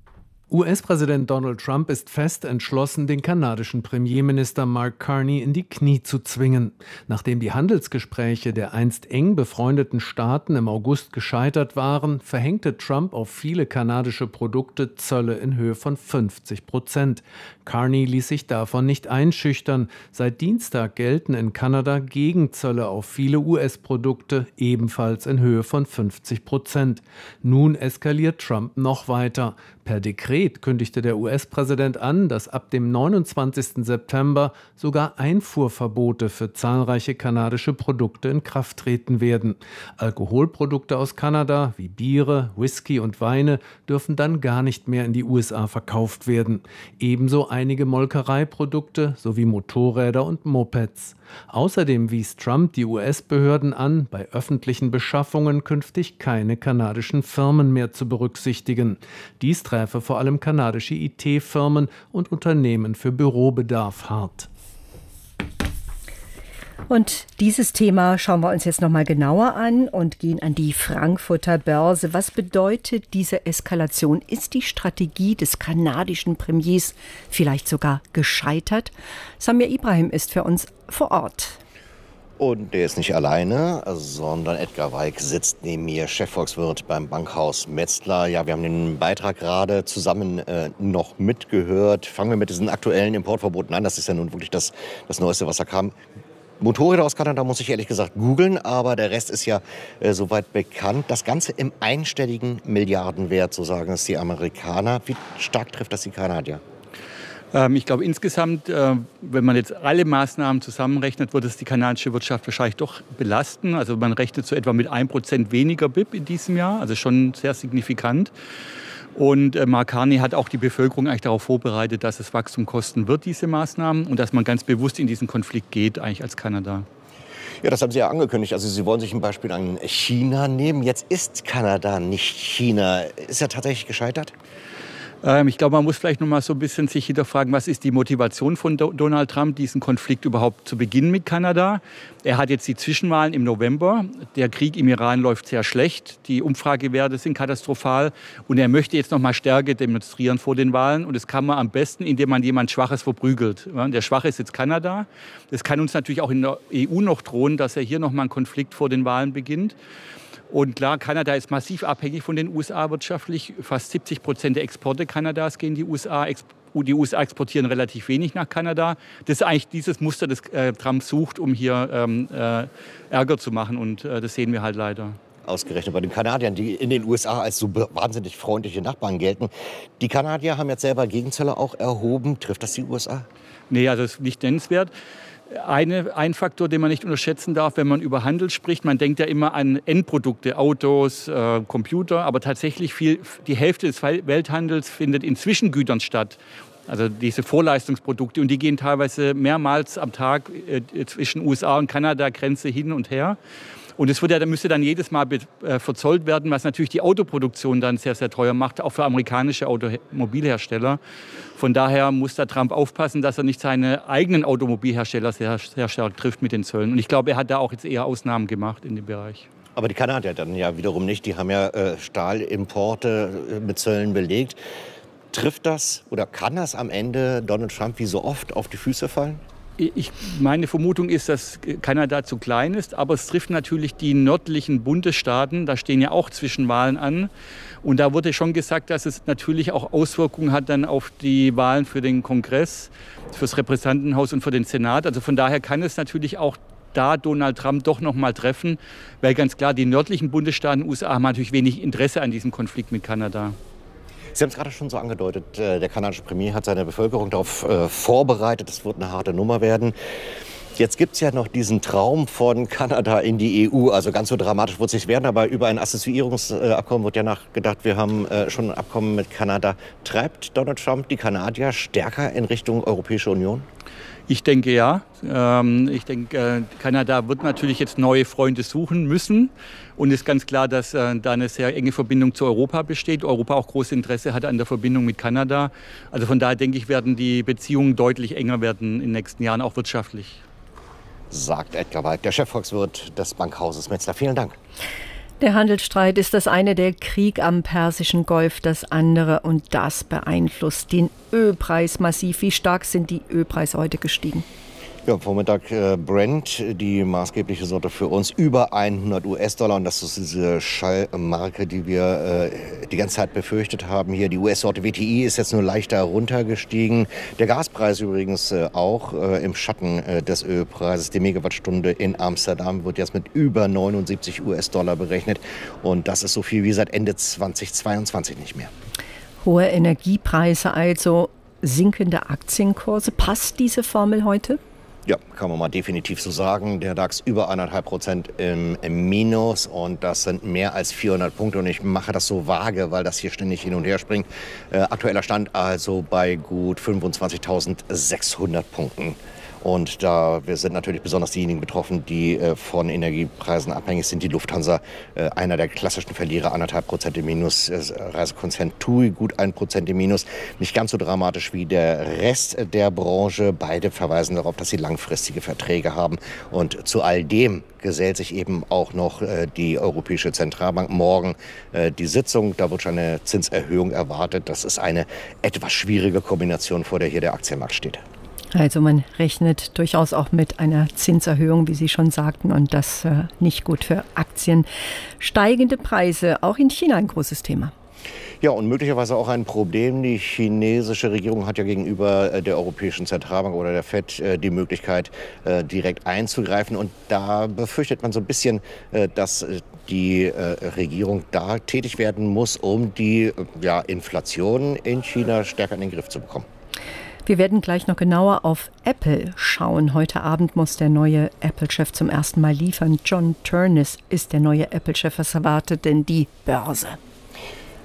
[SPEAKER 16] U S-Präsident Donald Trump ist fest entschlossen, den kanadischen Premierminister Mark Carney in die Knie zu zwingen. Nachdem die Handelsgespräche der einst eng befreundeten Staaten im August gescheitert waren, verhängte Trump auf viele kanadische Produkte Zölle in Höhe von fünfzig Prozent. Carney ließ sich davon nicht einschüchtern. Seit Dienstag gelten in Kanada Gegenzölle auf viele U S-Produkte, ebenfalls in Höhe von fünfzig Prozent. Nun eskaliert Trump noch weiter. Per Dekret kündigte der U S-Präsident an, dass ab dem neunundzwanzigsten September sogar Einfuhrverbote für zahlreiche kanadische Produkte in Kraft treten werden. Alkoholprodukte aus Kanada wie Biere, Whisky und Weine dürfen dann gar nicht mehr in die U S A verkauft werden. Ebenso einige Molkereiprodukte sowie Motorräder und Mopeds. Außerdem wies Trump die U S-Behörden an, bei öffentlichen Beschaffungen künftig keine kanadischen Firmen mehr zu berücksichtigen. Dies träfe vor allem kanadische I T-Firmen und Unternehmen für Bürobedarf hart.
[SPEAKER 14] Und dieses Thema schauen wir uns jetzt noch mal genauer an und gehen an die Frankfurter Börse. Was bedeutet diese Eskalation? Ist die Strategie des kanadischen Premiers vielleicht sogar gescheitert? Samir Ibrahim ist für uns vor Ort.
[SPEAKER 17] Und der ist nicht alleine, sondern Edgar Weig sitzt neben mir, Chefvolkswirt beim Bankhaus Metzler. Ja, wir haben den Beitrag gerade zusammen äh, noch mitgehört. Fangen wir mit diesen aktuellen Importverboten an. Das ist ja nun wirklich das, das Neueste, was da kam. Motorräder aus Kanada muss ich ehrlich gesagt googeln, aber der Rest ist ja äh, soweit bekannt. Das Ganze im einstelligen Milliardenwert, so sagen es die Amerikaner. Wie stark trifft das die Kanadier?
[SPEAKER 18] Ähm, ich glaube insgesamt, äh, wenn man jetzt alle Maßnahmen zusammenrechnet, wird es die kanadische Wirtschaft wahrscheinlich doch belasten. Also man rechnet so etwa mit ein Prozent weniger B I P in diesem Jahr, also schon sehr signifikant. Und äh, Mark Carney hat auch die Bevölkerung eigentlich darauf vorbereitet, dass es Wachstum kosten wird, diese Maßnahmen, und dass man ganz bewusst in diesen Konflikt geht, eigentlich als Kanada.
[SPEAKER 17] Ja, das haben Sie ja angekündigt. Also Sie wollen sich ein Beispiel an China nehmen. Jetzt ist Kanada nicht China. Ist er tatsächlich gescheitert?
[SPEAKER 18] Ich glaube, man muss vielleicht noch mal so ein bisschen sich hinterfragen, was ist die Motivation von Donald Trump, diesen Konflikt überhaupt zu beginnen mit Kanada. Er hat jetzt die Zwischenwahlen im November. Der Krieg im Iran läuft sehr schlecht. Die Umfragewerte sind katastrophal. Und er möchte jetzt noch mal Stärke demonstrieren vor den Wahlen. Und das kann man am besten, indem man jemand Schwaches verprügelt. Der Schwache ist jetzt Kanada. Das kann uns natürlich auch in der E U noch drohen, dass er hier noch mal einen Konflikt vor den Wahlen beginnt. Und klar, Kanada ist massiv abhängig von den U S A wirtschaftlich. Fast siebzig Prozent der Exporte Kanadas gehen in die U S A. Die U S A exportieren relativ wenig nach Kanada. Das ist eigentlich dieses Muster, das äh, Trump sucht, um hier ähm, äh, Ärger zu machen. Und äh, das sehen wir halt leider.
[SPEAKER 17] Ausgerechnet bei den Kanadiern, die in den U S A als so wahnsinnig freundliche Nachbarn gelten. Die Kanadier haben jetzt selber Gegenzölle auch erhoben. Trifft das die U S A?
[SPEAKER 18] Nee, also das ist nicht nennenswert. Eine, ein Faktor, den man nicht unterschätzen darf, wenn man über Handel spricht, man denkt ja immer an Endprodukte, Autos, äh, Computer, aber tatsächlich viel, die Hälfte des Welthandels findet in Zwischengütern statt. Also diese Vorleistungsprodukte, und die gehen teilweise mehrmals am Tag äh, zwischen U S A und Kanada Grenze hin und her. Und es wird ja, müsste dann jedes Mal äh, verzollt werden, was natürlich die Autoproduktion dann sehr, sehr teuer macht, auch für amerikanische Automobilhersteller. Von daher muss der Trump aufpassen, dass er nicht seine eigenen Automobilhersteller sehr, sehr stark trifft mit den Zöllen. Und ich glaube, er hat da auch jetzt eher Ausnahmen gemacht in dem Bereich.
[SPEAKER 17] Aber die Kanadier dann ja wiederum nicht. Die haben ja äh, Stahlimporte äh, mit Zöllen belegt. Trifft das oder kann das am Ende Donald Trump wie so oft auf die Füße fallen?
[SPEAKER 18] Ich, meine Vermutung ist, dass Kanada zu klein ist, aber es trifft natürlich die nördlichen Bundesstaaten. Da stehen ja auch Zwischenwahlen an. Und da wurde schon gesagt, dass es natürlich auch Auswirkungen hat dann auf die Wahlen für den Kongress, fürs Repräsentantenhaus und für den Senat. Also von daher kann es natürlich auch da Donald Trump doch noch mal treffen, weil ganz klar die nördlichen Bundesstaaten U S A haben natürlich wenig Interesse an diesem Konflikt mit Kanada.
[SPEAKER 17] Sie haben es gerade schon so angedeutet, der kanadische Premier hat seine Bevölkerung darauf äh, vorbereitet, es wird eine harte Nummer werden. Jetzt gibt es ja noch diesen Traum von Kanada in die E U, also ganz so dramatisch wird es nicht werden, aber über ein Assoziierungsabkommen wird ja nachgedacht. Wir haben äh, schon ein Abkommen mit Kanada. Treibt Donald Trump die Kanadier stärker in Richtung Europäische Union?
[SPEAKER 18] Ich denke ja. Ich denke, Kanada wird natürlich jetzt neue Freunde suchen müssen. Und es ist ganz klar, dass da eine sehr enge Verbindung zu Europa besteht. Europa auch großes Interesse hat an der Verbindung mit Kanada. Also von daher denke ich, werden die Beziehungen deutlich enger werden in den nächsten Jahren, auch wirtschaftlich.
[SPEAKER 17] Sagt Edgar Weig, der Chefvolkswirt des Bankhauses Metzler. Vielen Dank.
[SPEAKER 14] Der Handelsstreit ist das eine, der Krieg am Persischen Golf das andere, und das beeinflusst den Ölpreis massiv. Wie stark sind die Ölpreise heute gestiegen?
[SPEAKER 17] Ja, am Vormittag äh, Brent, die maßgebliche Sorte für uns, über hundert US-Dollar. Und das ist diese Schallmarke, die wir äh, die ganze Zeit befürchtet haben. Hier die U S-Sorte W T I ist jetzt nur leichter runtergestiegen. Der Gaspreis übrigens äh, auch äh, im Schatten äh, des Ölpreises. Die Megawattstunde in Amsterdam wird jetzt mit über neunundsiebzig US-Dollar berechnet. Und das ist so viel wie seit Ende zweitausendzweiundzwanzig nicht mehr.
[SPEAKER 14] Hohe Energiepreise, also sinkende Aktienkurse. Passt diese Formel heute?
[SPEAKER 17] Ja, kann man mal definitiv so sagen. Der DAX über eineinhalb Prozent im, im Minus, und das sind mehr als vierhundert Punkte. Und ich mache das so vage, weil das hier ständig hin und her springt. Äh, aktueller Stand also bei gut fünfundzwanzigtausendsechshundert Punkten. Und da wir sind natürlich besonders diejenigen betroffen, die äh, von Energiepreisen abhängig sind. Die Lufthansa, äh, einer der klassischen Verlierer, anderthalb Prozent im Minus. Äh, Reisekonzern TUI, gut ein Prozent im Minus. Nicht ganz so dramatisch wie der Rest der Branche. Beide verweisen darauf, dass sie langfristige Verträge haben. Und zu all dem gesellt sich eben auch noch äh, die Europäische Zentralbank. Morgen äh, die Sitzung. Da wird schon eine Zinserhöhung erwartet. Das ist eine etwas schwierige Kombination, vor der hier der Aktienmarkt steht.
[SPEAKER 14] Also man rechnet durchaus auch mit einer Zinserhöhung, wie Sie schon sagten, und das äh, nicht gut für Aktien. Steigende Preise, auch in China ein großes Thema.
[SPEAKER 17] Ja, und möglicherweise auch ein Problem. Die chinesische Regierung hat ja gegenüber der Europäischen Zentralbank oder der Fed die Möglichkeit, direkt einzugreifen. Und da befürchtet man so ein bisschen, dass die Regierung da tätig werden muss, um die ja, Inflation in China stärker in den Griff zu bekommen.
[SPEAKER 14] Wir werden gleich noch genauer auf Apple schauen. Heute Abend muss der neue Apple-Chef zum ersten Mal liefern. John Ternus ist der neue Apple-Chef. Was erwartet denn die Börse?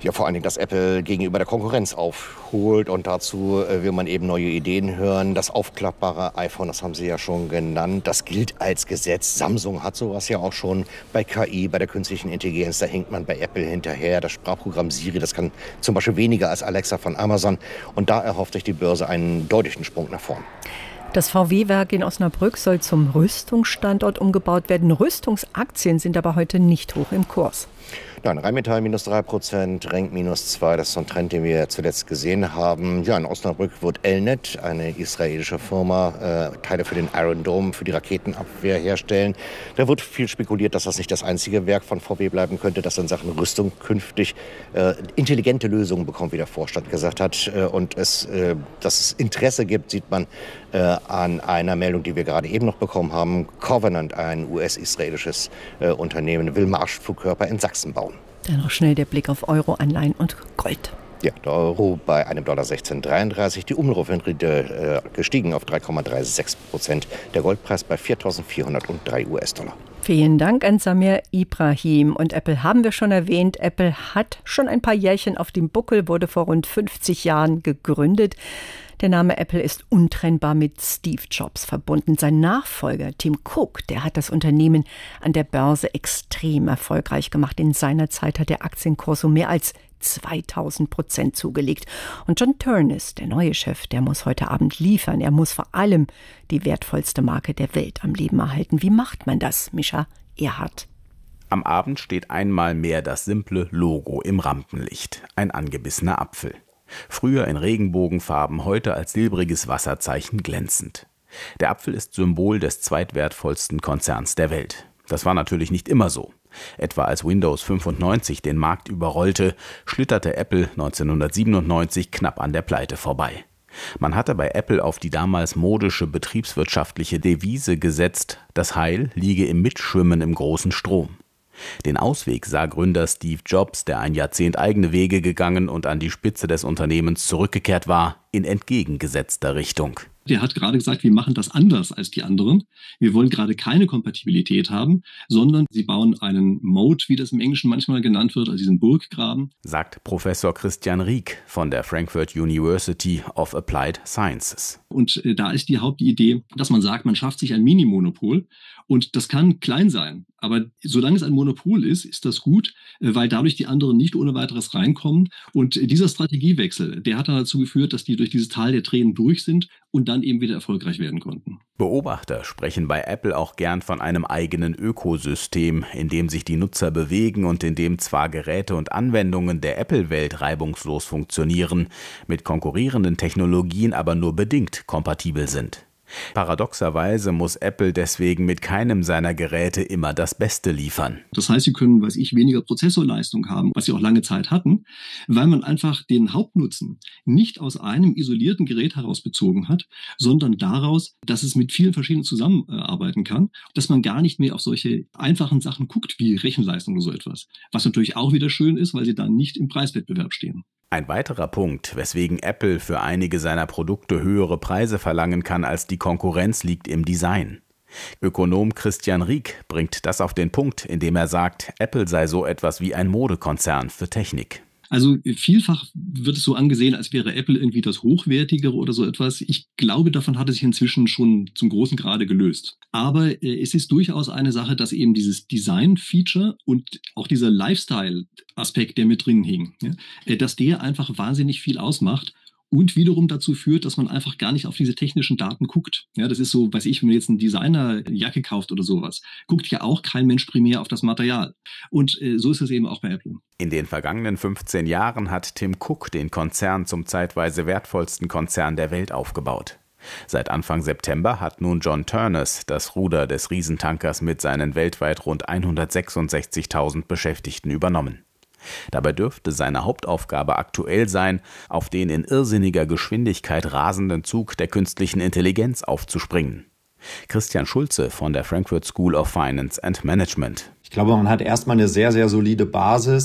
[SPEAKER 17] Ja, vor allen Dingen, dass Apple gegenüber der Konkurrenz aufholt und dazu äh, will man eben neue Ideen hören. Das aufklappbare iPhone, das haben Sie ja schon genannt, das gilt als Gesetz. Samsung hat sowas ja auch schon bei K I, bei der künstlichen Intelligenz, da hinkt man bei Apple hinterher. Das Sprachprogramm Siri, das kann zum Beispiel weniger als Alexa von Amazon und da erhofft sich die Börse einen deutlichen Sprung nach vorn.
[SPEAKER 14] Das V W-Werk in Osnabrück soll zum Rüstungsstandort umgebaut werden. Rüstungsaktien sind aber heute nicht hoch im Kurs.
[SPEAKER 17] Nein, Rheinmetall minus drei Prozent, Renk minus zwei, das ist so ein Trend, den wir zuletzt gesehen haben. Ja, in Osnabrück wird Elnet, eine israelische Firma, äh, Teile für den Iron Dome, für die Raketenabwehr herstellen. Da wird viel spekuliert, dass das nicht das einzige Werk von V W bleiben könnte, das in Sachen Rüstung künftig äh, intelligente Lösungen bekommt, wie der Vorstand gesagt hat. Äh, und es, äh, dass es Interesse gibt, sieht man äh, an einer Meldung, die wir gerade eben noch bekommen haben. Covenant, ein U S-israelisches äh, Unternehmen, will Marschflugkörper in Sachsen bauen.
[SPEAKER 14] Dann noch schnell der Blick auf Euro, Anleihen und Gold.
[SPEAKER 17] Ja, der Euro bei einem Dollar sechzehn Komma dreiunddreißig, die Umlaufrendite äh, gestiegen auf drei Komma sechsunddreißig Prozent, der Goldpreis bei viertausendvierhundertdrei US-Dollar.
[SPEAKER 14] Vielen Dank an Samir Ibrahim. Und Apple haben wir schon erwähnt. Apple hat schon ein paar Jährchen auf dem Buckel, wurde vor rund fünfzig Jahren gegründet. Der Name Apple ist untrennbar mit Steve Jobs verbunden. Sein Nachfolger Tim Cook, der hat das Unternehmen an der Börse extrem erfolgreich gemacht. In seiner Zeit hat der Aktienkurs um mehr als zweitausend Prozent zugelegt. Und John Ternus, der neue Chef, der muss heute Abend liefern. Er muss vor allem die wertvollste Marke der Welt am Leben erhalten. Wie macht man das, Mischa Erhardt?
[SPEAKER 19] Am Abend steht einmal mehr das simple Logo im Rampenlicht. Ein angebissener Apfel. Früher in Regenbogenfarben, heute als silbriges Wasserzeichen glänzend. Der Apfel ist Symbol des zweitwertvollsten Konzerns der Welt. Das war natürlich nicht immer so. Etwa als Windows fünfundneunzig den Markt überrollte, schlitterte Apple neunzehnhundertsiebenundneunzig knapp an der Pleite vorbei. Man hatte bei Apple auf die damals modische betriebswirtschaftliche Devise gesetzt, das Heil liege im Mitschwimmen im großen Strom. Den Ausweg sah Gründer Steve Jobs, der ein Jahrzehnt eigene Wege gegangen und an die Spitze des Unternehmens zurückgekehrt war, in entgegengesetzter Richtung.
[SPEAKER 20] Der hat gerade gesagt, wir machen das anders als die anderen. Wir wollen gerade keine Kompatibilität haben, sondern sie bauen einen Moat, wie das im Englischen manchmal genannt wird, also diesen Burggraben.
[SPEAKER 19] Sagt Professor Christian Rieck von der Frankfurt University of Applied Sciences.
[SPEAKER 20] Und äh, da ist die Hauptidee, dass man sagt, man schafft sich ein Mini-Monopol. Und das kann klein sein. Aber solange es ein Monopol ist, ist das gut, äh, weil dadurch die anderen nicht ohne weiteres reinkommen. Und äh, dieser Strategiewechsel, der hat dann dazu geführt, dass die durch dieses Tal der Tränen durch sind und dann eben wieder erfolgreich werden konnten.
[SPEAKER 19] Beobachter sprechen bei Apple auch gern von einem eigenen Ökosystem, in dem sich die Nutzer bewegen und in dem zwar Geräte und Anwendungen der Apple-Welt reibungslos funktionieren, mit konkurrierenden Technologien aber nur bedingt kompatibel sind. Paradoxerweise muss Apple deswegen mit keinem seiner Geräte immer das Beste liefern.
[SPEAKER 20] Das heißt, sie können, weiß ich, weniger Prozessorleistung haben, was sie auch lange Zeit hatten, weil man einfach den Hauptnutzen nicht aus einem isolierten Gerät heraus bezogen hat, sondern daraus, dass es mit vielen verschiedenen zusammenarbeiten kann, dass man gar nicht mehr auf solche einfachen Sachen guckt, wie Rechenleistung oder so etwas. Was natürlich auch wieder schön ist, weil sie dann nicht im Preiswettbewerb stehen.
[SPEAKER 19] Ein weiterer Punkt, weswegen Apple für einige seiner Produkte höhere Preise verlangen kann als die Konkurrenz, liegt im Design. Ökonom Christian Rieck bringt das auf den Punkt, indem er sagt, Apple sei so etwas wie ein Modekonzern für Technik.
[SPEAKER 20] Also vielfach wird es so angesehen, als wäre Apple irgendwie das Hochwertigere oder so etwas. Ich glaube, davon hat es sich inzwischen schon zum großen Grade gelöst. Aber äh, es ist durchaus eine Sache, dass eben dieses Design-Feature und auch dieser Lifestyle-Aspekt, der mit drin hing, ja, äh, dass der einfach wahnsinnig viel ausmacht. Und wiederum dazu führt, dass man einfach gar nicht auf diese technischen Daten guckt. Ja, das ist so, weiß ich, wenn man jetzt eine Designerjacke kauft oder sowas, guckt ja auch kein Mensch primär auf das Material. Und äh, so ist es eben auch bei Apple.
[SPEAKER 19] In den vergangenen fünfzehn Jahren hat Tim Cook den Konzern zum zeitweise wertvollsten Konzern der Welt aufgebaut. Seit Anfang September hat nun John Ternus das Ruder des Riesentankers mit seinen weltweit rund hundertsechsundsechzigtausend Beschäftigten übernommen. Dabei dürfte seine Hauptaufgabe aktuell sein, auf den in irrsinniger Geschwindigkeit rasenden Zug der künstlichen Intelligenz aufzuspringen. Christian Schulze von der Frankfurt School of Finance and Management.
[SPEAKER 21] Ich glaube, man hat erstmal eine sehr, sehr solide Basis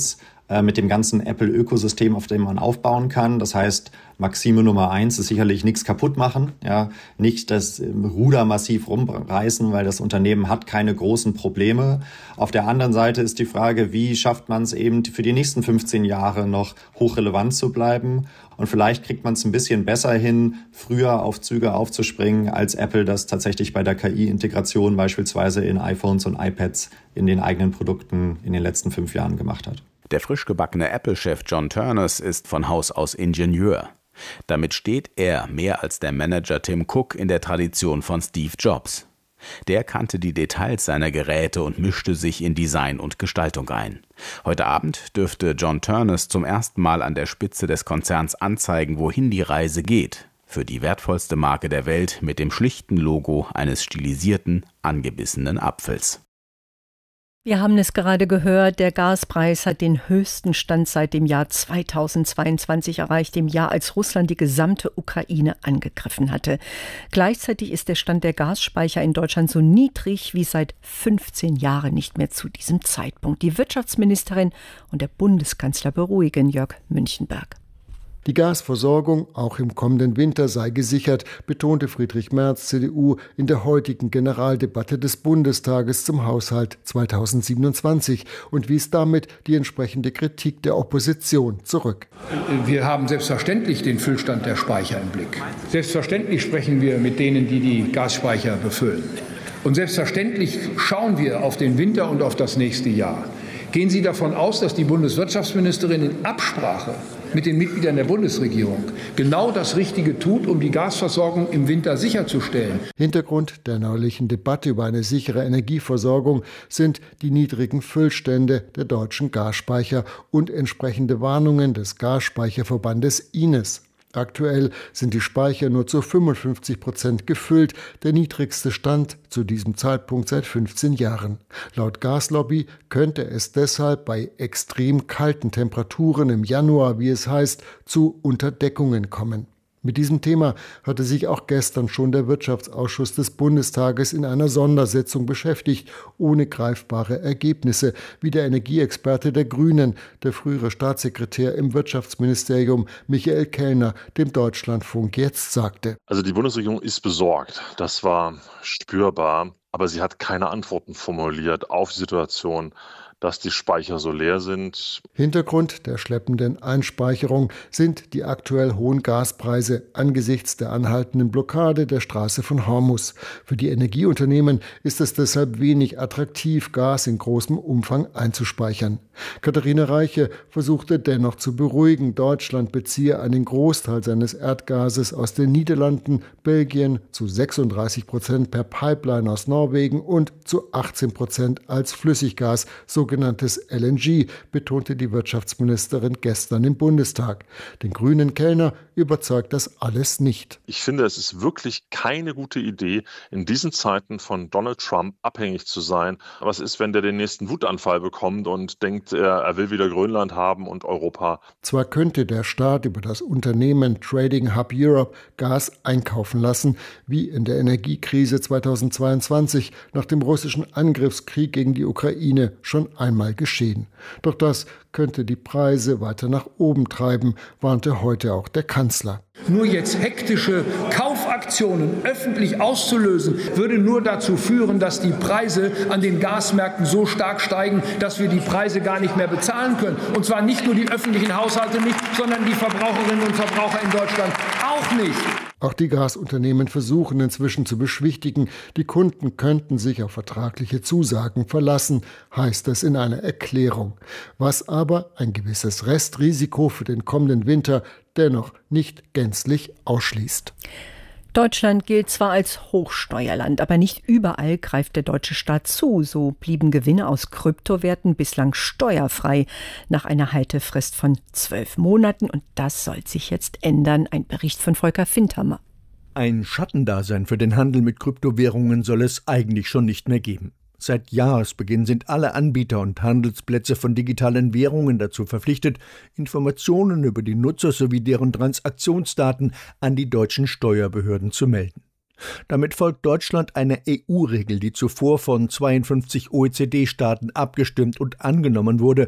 [SPEAKER 21] äh, mit dem ganzen Apple-Ökosystem, auf dem man aufbauen kann. Das heißt, Maxime Nummer eins ist sicherlich nichts kaputt machen, ja, nicht das Ruder massiv rumreißen, weil das Unternehmen hat keine großen Probleme. Auf der anderen Seite ist die Frage, wie schafft man es eben für die nächsten fünfzehn Jahre noch hochrelevant zu bleiben? Und vielleicht kriegt man es ein bisschen besser hin, früher auf Züge aufzuspringen, als Apple das tatsächlich bei der K I-Integration beispielsweise in iPhones und iPads in den eigenen Produkten in den letzten fünf Jahren gemacht hat.
[SPEAKER 19] Der frisch gebackene Apple-Chef John Ternus ist von Haus aus Ingenieur. Damit steht er mehr als der Manager Tim Cook in der Tradition von Steve Jobs. Der kannte die Details seiner Geräte und mischte sich in Design und Gestaltung ein. Heute Abend dürfte John Ternus zum ersten Mal an der Spitze des Konzerns anzeigen, wohin die Reise geht. Für die wertvollste Marke der Welt mit dem schlichten Logo eines stilisierten, angebissenen Apfels.
[SPEAKER 14] Wir haben es gerade gehört, der Gaspreis hat den höchsten Stand seit dem Jahr zweitausendzweiundzwanzig erreicht, dem Jahr, als Russland die gesamte Ukraine angegriffen hatte. Gleichzeitig ist der Stand der Gasspeicher in Deutschland so niedrig wie seit fünfzehn Jahren nicht mehr zu diesem Zeitpunkt. Die Wirtschaftsministerin und der Bundeskanzler beruhigen, Jörg Münchenberg.
[SPEAKER 22] Die Gasversorgung auch im kommenden Winter sei gesichert, betonte Friedrich Merz, C D U, in der heutigen Generaldebatte des Bundestages zum Haushalt zweitausendsiebenundzwanzig und wies damit die entsprechende Kritik der Opposition zurück.
[SPEAKER 8] Wir haben selbstverständlich den Füllstand der Speicher im Blick. Selbstverständlich sprechen wir mit denen, die die Gasspeicher befüllen. Und selbstverständlich schauen wir auf den Winter und auf das nächste Jahr. Gehen Sie davon aus, dass die Bundeswirtschaftsministerin in Absprache mit den Mitgliedern der Bundesregierung genau das Richtige tut, um die Gasversorgung im Winter sicherzustellen?
[SPEAKER 22] Hintergrund der neulichen Debatte über eine sichere Energieversorgung sind die niedrigen Füllstände der deutschen Gasspeicher und entsprechende Warnungen des Gasspeicherverbandes I N E S. Aktuell sind die Speicher nur zu fünfundfünfzig Prozent gefüllt, der niedrigste Stand zu diesem Zeitpunkt seit fünfzehn Jahren. Laut Gaslobby könnte es deshalb bei extrem kalten Temperaturen im Januar, wie es heißt, zu Unterdeckungen kommen. Mit diesem Thema hatte sich auch gestern schon der Wirtschaftsausschuss des Bundestages in einer Sondersitzung beschäftigt, ohne greifbare Ergebnisse, wie der Energieexperte der Grünen, der frühere Staatssekretär im Wirtschaftsministerium Michael Kellner, dem Deutschlandfunk jetzt sagte.
[SPEAKER 23] Also die Bundesregierung ist besorgt, das war spürbar, aber sie hat keine Antworten formuliert auf die Situation, dass die Speicher so leer sind.
[SPEAKER 22] Hintergrund der schleppenden Einspeicherung sind die aktuell hohen Gaspreise angesichts der anhaltenden Blockade der Straße von Hormuz. Für die Energieunternehmen ist es deshalb wenig attraktiv, Gas in großem Umfang einzuspeichern. Katharina Reiche versuchte dennoch zu beruhigen, Deutschland beziehe einen Großteil seines Erdgases aus den Niederlanden, Belgien zu sechsunddreißig Prozent per Pipeline aus Norwegen und zu achtzehn Prozent als Flüssiggas, sogenanntes L N G, betonte die Wirtschaftsministerin gestern im Bundestag. Den grünen Kellner überzeugt das alles nicht.
[SPEAKER 23] Ich finde, es ist wirklich keine gute Idee, in diesen Zeiten von Donald Trump abhängig zu sein. Was ist, wenn der den nächsten Wutanfall bekommt und denkt, er, er will wieder Grönland haben und Europa?
[SPEAKER 22] Zwar könnte der Staat über das Unternehmen Trading Hub Europe Gas einkaufen lassen, wie in der Energiekrise zweitausendzweiundzwanzig nach dem russischen Angriffskrieg gegen die Ukraine schon einmal geschehen. Doch das könnte die Preise weiter nach oben treiben, warnte heute auch der Kanzler.
[SPEAKER 8] Nur jetzt hektische Kaufaktionen öffentlich auszulösen, würde nur dazu führen, dass die Preise an den Gasmärkten so stark steigen, dass wir die Preise gar nicht mehr bezahlen können. Und zwar nicht nur die öffentlichen Haushalte nicht, sondern die Verbraucherinnen und Verbraucher in Deutschland auch nicht.
[SPEAKER 22] Auch die Gasunternehmen versuchen inzwischen zu beschwichtigen, die Kunden könnten sich auf vertragliche Zusagen verlassen, heißt es in einer Erklärung. Was aber ein gewisses Restrisiko für den kommenden Winter dennoch nicht gänzlich ausschließt.
[SPEAKER 14] Deutschland gilt zwar als Hochsteuerland, aber nicht überall greift der deutsche Staat zu. So blieben Gewinne aus Kryptowerten bislang steuerfrei nach einer Haltefrist von zwölf Monaten. Und das soll sich jetzt ändern. Ein Bericht von Volker Findhammer.
[SPEAKER 24] Ein Schattendasein für den Handel mit Kryptowährungen soll es eigentlich schon nicht mehr geben. Seit Jahresbeginn sind alle Anbieter und Handelsplätze von digitalen Währungen dazu verpflichtet, Informationen über die Nutzer sowie deren Transaktionsdaten an die deutschen Steuerbehörden zu melden. Damit folgt Deutschland einer E U-Regel, die zuvor von zweiundfünfzig O E C D-Staaten abgestimmt und angenommen wurde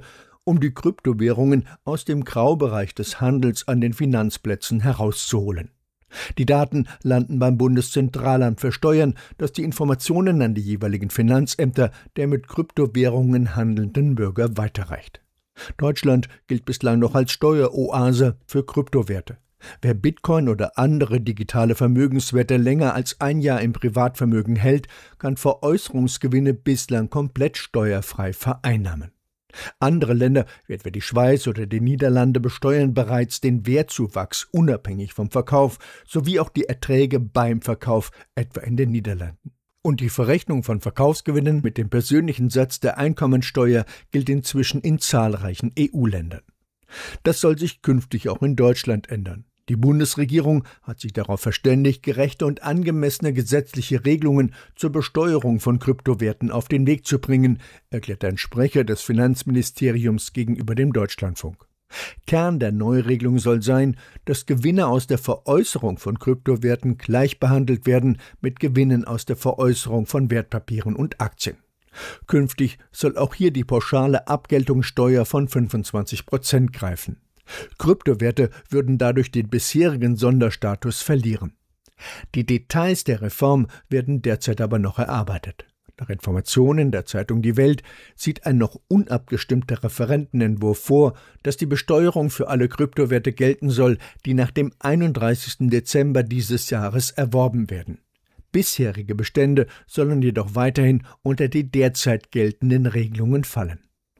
[SPEAKER 24] um die Kryptowährungen aus dem Graubereich des Handels an den Finanzplätzen herauszuholen. Die Daten landen beim Bundeszentralamt für Steuern, das die Informationen an die jeweiligen Finanzämter der mit Kryptowährungen handelnden Bürger weiterreicht. Deutschland gilt bislang noch als Steueroase für Kryptowerte. Wer Bitcoin oder andere digitale Vermögenswerte länger als ein Jahr im Privatvermögen hält, kann Veräußerungsgewinne bislang komplett steuerfrei vereinnahmen. Andere Länder, wie etwa die Schweiz oder die Niederlande, besteuern bereits den Wertzuwachs unabhängig vom Verkauf sowie auch die Erträge beim Verkauf, etwa in den Niederlanden. Und die Verrechnung von Verkaufsgewinnen mit dem persönlichen Satz der Einkommensteuer gilt inzwischen in zahlreichen E U-Ländern. Das soll sich künftig auch in Deutschland ändern. Die Bundesregierung hat sich darauf verständigt, gerechte und angemessene gesetzliche Regelungen zur Besteuerung von Kryptowerten auf den Weg zu bringen, erklärt ein Sprecher des Finanzministeriums gegenüber dem Deutschlandfunk. Kern der Neuregelung soll sein, dass Gewinne aus der Veräußerung von Kryptowerten gleich behandelt werden mit Gewinnen aus der Veräußerung von Wertpapieren und Aktien. Künftig soll auch hier die pauschale Abgeltungssteuer von fünfundzwanzig Prozent greifen. Kryptowerte würden dadurch den bisherigen Sonderstatus verlieren. Die Details der Reform werden derzeit aber noch erarbeitet. Nach Informationen der Zeitung Die Welt sieht ein noch unabgestimmter Referentenentwurf vor, dass die Besteuerung für alle Kryptowerte gelten soll, die nach dem einunddreißigsten Dezember dieses Jahres erworben werden. Bisherige Bestände sollen jedoch weiterhin unter die derzeit geltenden Regelungen fallen.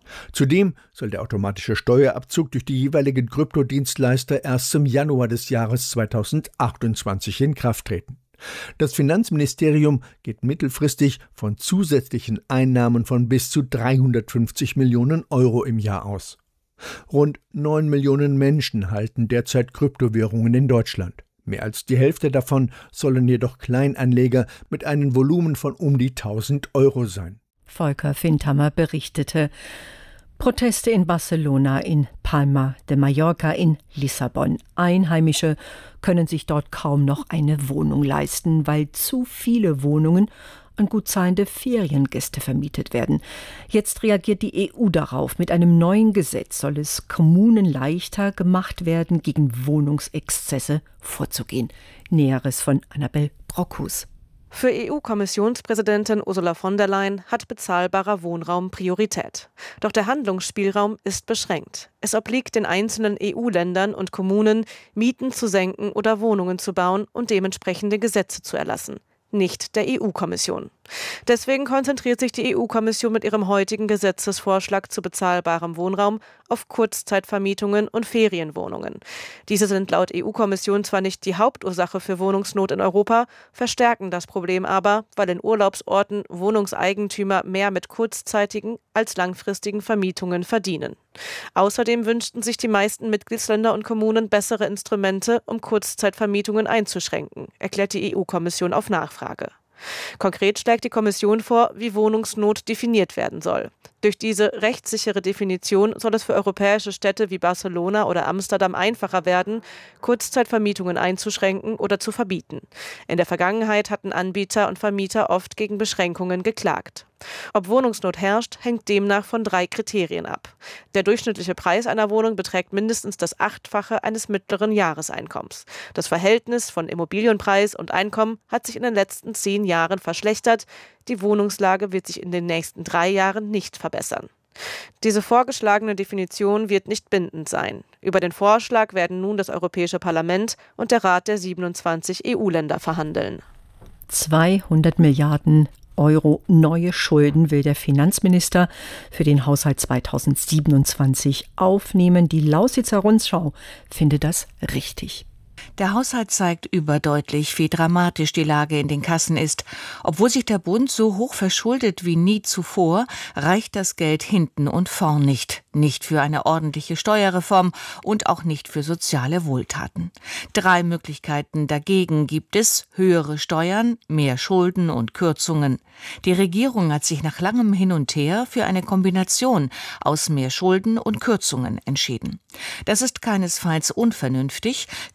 [SPEAKER 24] Zudem soll der automatische Steuerabzug durch die jeweiligen Kryptodienstleister erst zum Januar des Jahres zweitausendachtundzwanzig in Kraft treten. Das Finanzministerium geht mittelfristig von zusätzlichen Einnahmen von bis zu dreihundertfünfzig Millionen Euro im Jahr aus. Rund neun Millionen Menschen halten derzeit Kryptowährungen in Deutschland. Mehr als die Hälfte davon sollen jedoch Kleinanleger mit einem Volumen von um die tausend Euro sein.
[SPEAKER 14] Volker Findhammer berichtete. Proteste in Barcelona, in Palma de Mallorca, in Lissabon. Einheimische können sich dort kaum noch eine Wohnung leisten, weil zu viele Wohnungen an gut zahlende Feriengäste vermietet werden. Jetzt reagiert die E U darauf. Mit einem neuen Gesetz soll es Kommunen leichter gemacht werden, gegen Wohnungsexzesse vorzugehen. Näheres von Annabel Brockhus.
[SPEAKER 4] Für E U-Kommissionspräsidentin Ursula von der Leyen hat bezahlbarer Wohnraum Priorität. Doch der Handlungsspielraum ist beschränkt. Es obliegt den einzelnen E U-Ländern und Kommunen, Mieten zu senken oder Wohnungen zu bauen und dementsprechende Gesetze zu erlassen. Nicht der E U-Kommission. Deswegen konzentriert sich die E U-Kommission mit ihrem heutigen Gesetzesvorschlag zu bezahlbarem Wohnraum auf Kurzzeitvermietungen und Ferienwohnungen. Diese sind laut E U-Kommission zwar nicht die Hauptursache für Wohnungsnot in Europa, verstärken das Problem aber, weil in Urlaubsorten Wohnungseigentümer mehr mit kurzzeitigen als langfristigen Vermietungen verdienen. Außerdem wünschten sich die meisten Mitgliedsländer und Kommunen bessere Instrumente, um Kurzzeitvermietungen einzuschränken, erklärt die E U-Kommission auf Nachfrage. Konkret schlägt die Kommission vor, wie Wohnungsnot definiert werden soll. Durch diese rechtssichere Definition soll es für europäische Städte wie Barcelona oder Amsterdam einfacher werden, Kurzzeitvermietungen einzuschränken oder zu verbieten. In der Vergangenheit hatten Anbieter und Vermieter oft gegen Beschränkungen geklagt. Ob Wohnungsnot herrscht, hängt demnach von drei Kriterien ab. Der durchschnittliche Preis einer Wohnung beträgt mindestens das Achtfache eines mittleren Jahreseinkommens. Das Verhältnis von Immobilienpreis und Einkommen hat sich in den letzten zehn Jahren verschlechtert. Die Wohnungslage wird sich in den nächsten drei Jahren nicht verbessern. Diese vorgeschlagene Definition wird nicht bindend sein. Über den Vorschlag werden nun das Europäische Parlament und der Rat der siebenundzwanzig E U-Länder verhandeln.
[SPEAKER 14] zweihundert Milliarden Euro neue Schulden will der Finanzminister für den Haushalt zweitausendsiebenundzwanzig aufnehmen. Die Lausitzer Rundschau findet das richtig.
[SPEAKER 5] Der Haushalt zeigt überdeutlich, wie dramatisch die Lage in den Kassen ist. Obwohl sich der Bund so hoch verschuldet wie nie zuvor, reicht das Geld hinten und vorn nicht. Nicht für eine ordentliche Steuerreform und auch nicht für soziale Wohltaten. Drei Möglichkeiten dagegen gibt es: höhere Steuern, mehr Schulden und Kürzungen. Die Regierung hat sich nach langem Hin und Her für eine Kombination aus mehr Schulden und Kürzungen entschieden. Das ist keinesfalls unvernünftig, könnte mit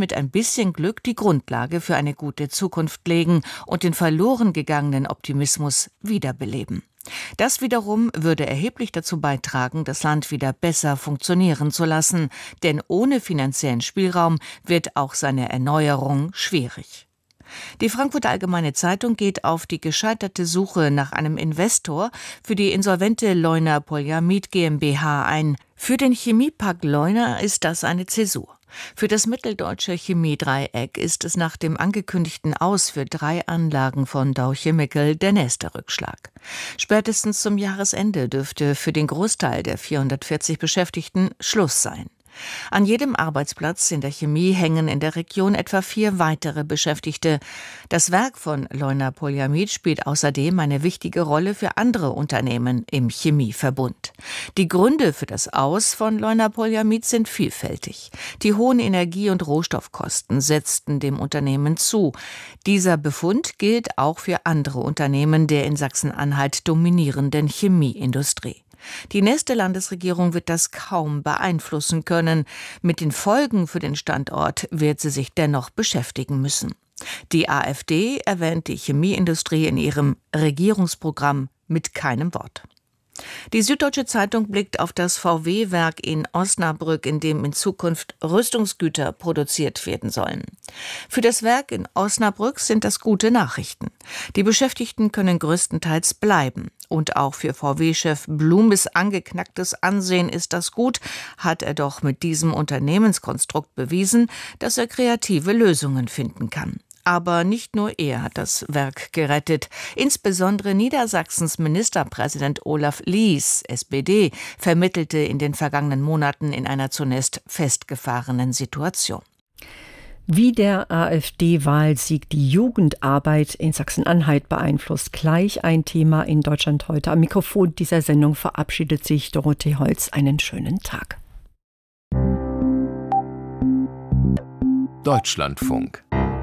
[SPEAKER 5] mit ein bisschen Glück die Grundlage für eine gute Zukunft legen und den verloren gegangenen Optimismus wiederbeleben. Das wiederum würde erheblich dazu beitragen, das Land wieder besser funktionieren zu lassen, denn ohne finanziellen Spielraum wird auch seine Erneuerung schwierig. Die Frankfurter Allgemeine Zeitung geht auf die gescheiterte Suche nach einem Investor für die insolvente Leuna Polyamid GmbH ein. Für den Chemiepark Leuna ist das eine Zäsur. Für das mitteldeutsche Chemiedreieck ist es nach dem angekündigten Aus für drei Anlagen von Dow Chemical der nächste Rückschlag. Spätestens zum Jahresende dürfte für den Großteil der vierhundertvierzig Beschäftigten Schluss sein. An jedem Arbeitsplatz in der Chemie hängen in der Region etwa vier weitere Beschäftigte. Das Werk von Leuna Polyamid spielt außerdem eine wichtige Rolle für andere Unternehmen im Chemieverbund. Die Gründe für das Aus von Leuna Polyamid sind vielfältig. Die hohen Energie- und Rohstoffkosten setzten dem Unternehmen zu. Dieser Befund gilt auch für andere Unternehmen der in Sachsen-Anhalt dominierenden Chemieindustrie. Die nächste Landesregierung wird das kaum beeinflussen können. Mit den Folgen für den Standort wird sie sich dennoch beschäftigen müssen. Die AfD erwähnt die Chemieindustrie in ihrem Regierungsprogramm mit keinem Wort. Die Süddeutsche Zeitung blickt auf das V W-Werk in Osnabrück, in dem in Zukunft Rüstungsgüter produziert werden sollen. Für das Werk in Osnabrück sind das gute Nachrichten. Die Beschäftigten können größtenteils bleiben. Und auch für V W-Chef Blumes angeknacktes Ansehen ist das gut, hat er doch mit diesem Unternehmenskonstrukt bewiesen, dass er kreative Lösungen finden kann. Aber nicht nur er hat das Werk gerettet. Insbesondere Niedersachsens Ministerpräsident Olaf Lies, S P D, vermittelte in den vergangenen Monaten in einer zunächst festgefahrenen Situation.
[SPEAKER 14] Wie der AfD-Wahlsieg die Jugendarbeit in Sachsen-Anhalt beeinflusst, gleich ein Thema in Deutschland heute. Am Mikrofon dieser Sendung verabschiedet sich Dorothee Holz. Einen schönen Tag.
[SPEAKER 2] Deutschlandfunk.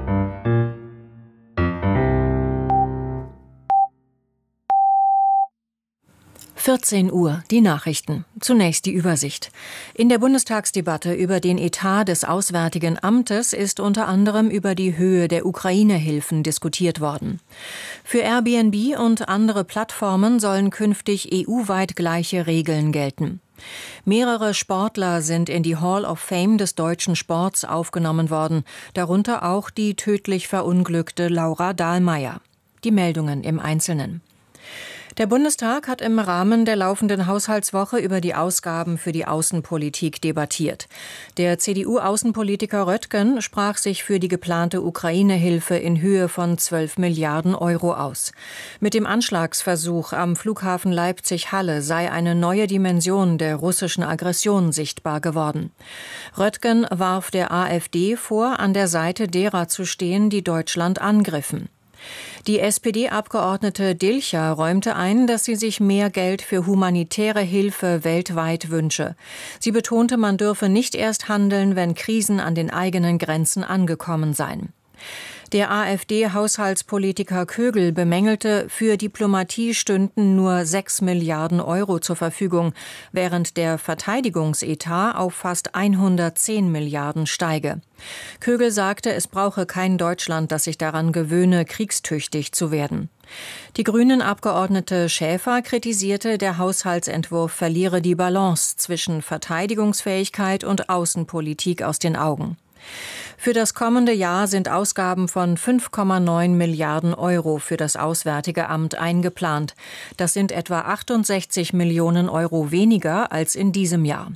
[SPEAKER 1] vierzehn Uhr, die Nachrichten. Zunächst die Übersicht. In der Bundestagsdebatte über den Etat des Auswärtigen Amtes ist unter anderem über die Höhe der Ukraine-Hilfen diskutiert worden. Für Airbnb und andere Plattformen sollen künftig E U-weit gleiche Regeln gelten. Mehrere Sportler sind in die Hall of Fame des deutschen Sports aufgenommen worden, darunter auch die tödlich verunglückte Laura Dahlmeier. Die Meldungen im Einzelnen. Der Bundestag hat im Rahmen der laufenden Haushaltswoche über die Ausgaben für die Außenpolitik debattiert. Der C D U-Außenpolitiker Röttgen sprach sich für die geplante Ukraine-Hilfe in Höhe von zwölf Milliarden Euro aus. Mit dem Anschlagsversuch am Flughafen Leipzig-Halle sei eine neue Dimension der russischen Aggression sichtbar geworden. Röttgen warf der AfD vor, an der Seite derer zu stehen, die Deutschland angriffen. Die S P D-Abgeordnete Dilcher räumte ein, dass sie sich mehr Geld für humanitäre Hilfe weltweit wünsche. Sie betonte, man dürfe nicht erst handeln, wenn Krisen an den eigenen Grenzen angekommen seien. Der AfD-Haushaltspolitiker Kögel bemängelte, für Diplomatie stünden nur sechs Milliarden Euro zur Verfügung, während der Verteidigungsetat auf fast hundertzehn Milliarden steige. Kögel sagte, es brauche kein Deutschland, das sich daran gewöhne, kriegstüchtig zu werden. Die Grünen-Abgeordnete Schäfer kritisierte, der Haushaltsentwurf verliere die Balance zwischen Verteidigungsfähigkeit und Außenpolitik aus den Augen. Für das kommende Jahr sind Ausgaben von fünf Komma neun Milliarden Euro für das Auswärtige Amt eingeplant. Das sind etwa achtundsechzig Millionen Euro weniger als in diesem Jahr.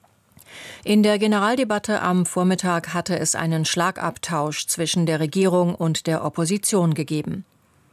[SPEAKER 1] In der Generaldebatte am Vormittag hatte es einen Schlagabtausch zwischen der Regierung und der Opposition gegeben.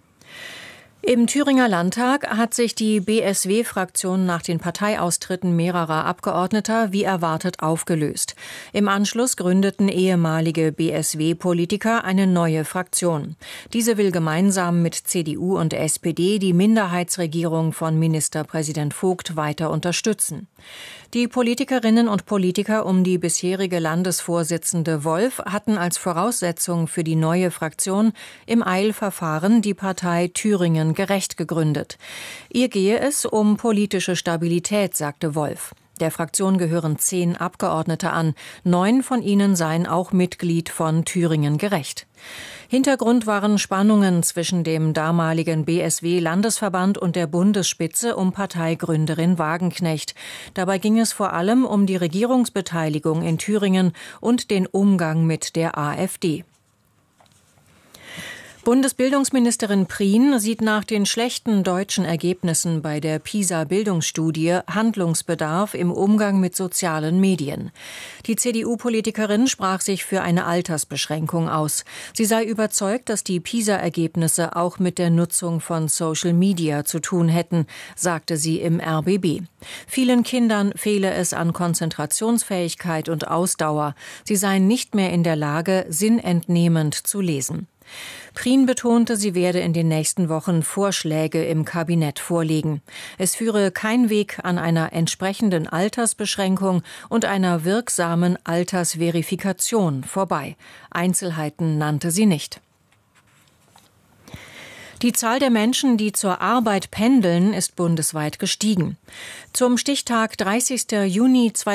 [SPEAKER 1] Im Thüringer Landtag hat sich die B S W-Fraktion nach den Parteiaustritten mehrerer Abgeordneter wie erwartet aufgelöst. Im Anschluss gründeten ehemalige B S W-Politiker eine neue Fraktion. Diese will gemeinsam mit C D U und S P D die Minderheitsregierung von Ministerpräsident Vogt weiter unterstützen. Die Politikerinnen und Politiker um die bisherige Landesvorsitzende Wolf hatten als Voraussetzung für die neue Fraktion im Eilverfahren die Partei Thüringen gerecht gegründet. Ihr gehe es um politische Stabilität, sagte Wolf. Der Fraktion gehören zehn Abgeordnete an. Neun von ihnen seien auch Mitglied von Thüringen gerecht. Hintergrund waren Spannungen zwischen dem damaligen B S W-Landesverband und der Bundesspitze um Parteigründerin Wagenknecht. Dabei ging es vor allem um die Regierungsbeteiligung in Thüringen und den Umgang mit der AfD. Bundesbildungsministerin Prien sieht nach den schlechten deutschen Ergebnissen bei der PISA-Bildungsstudie Handlungsbedarf im Umgang mit sozialen Medien. Die C D U-Politikerin sprach sich für eine Altersbeschränkung aus. Sie sei überzeugt, dass die PISA-Ergebnisse auch mit der Nutzung von Social Media zu tun hätten, sagte sie im R B B. Vielen Kindern fehle es an Konzentrationsfähigkeit und Ausdauer. Sie seien nicht mehr in der Lage, sinnentnehmend zu lesen. Prien betonte, sie werde in den nächsten Wochen Vorschläge im Kabinett vorlegen. Es führe kein Weg an einer entsprechenden Altersbeschränkung und einer wirksamen Altersverifikation vorbei. Einzelheiten nannte sie nicht. Die Zahl der Menschen, die zur Arbeit pendeln, ist bundesweit gestiegen. Zum Stichtag dreißigster Juni zweitausendneunzehn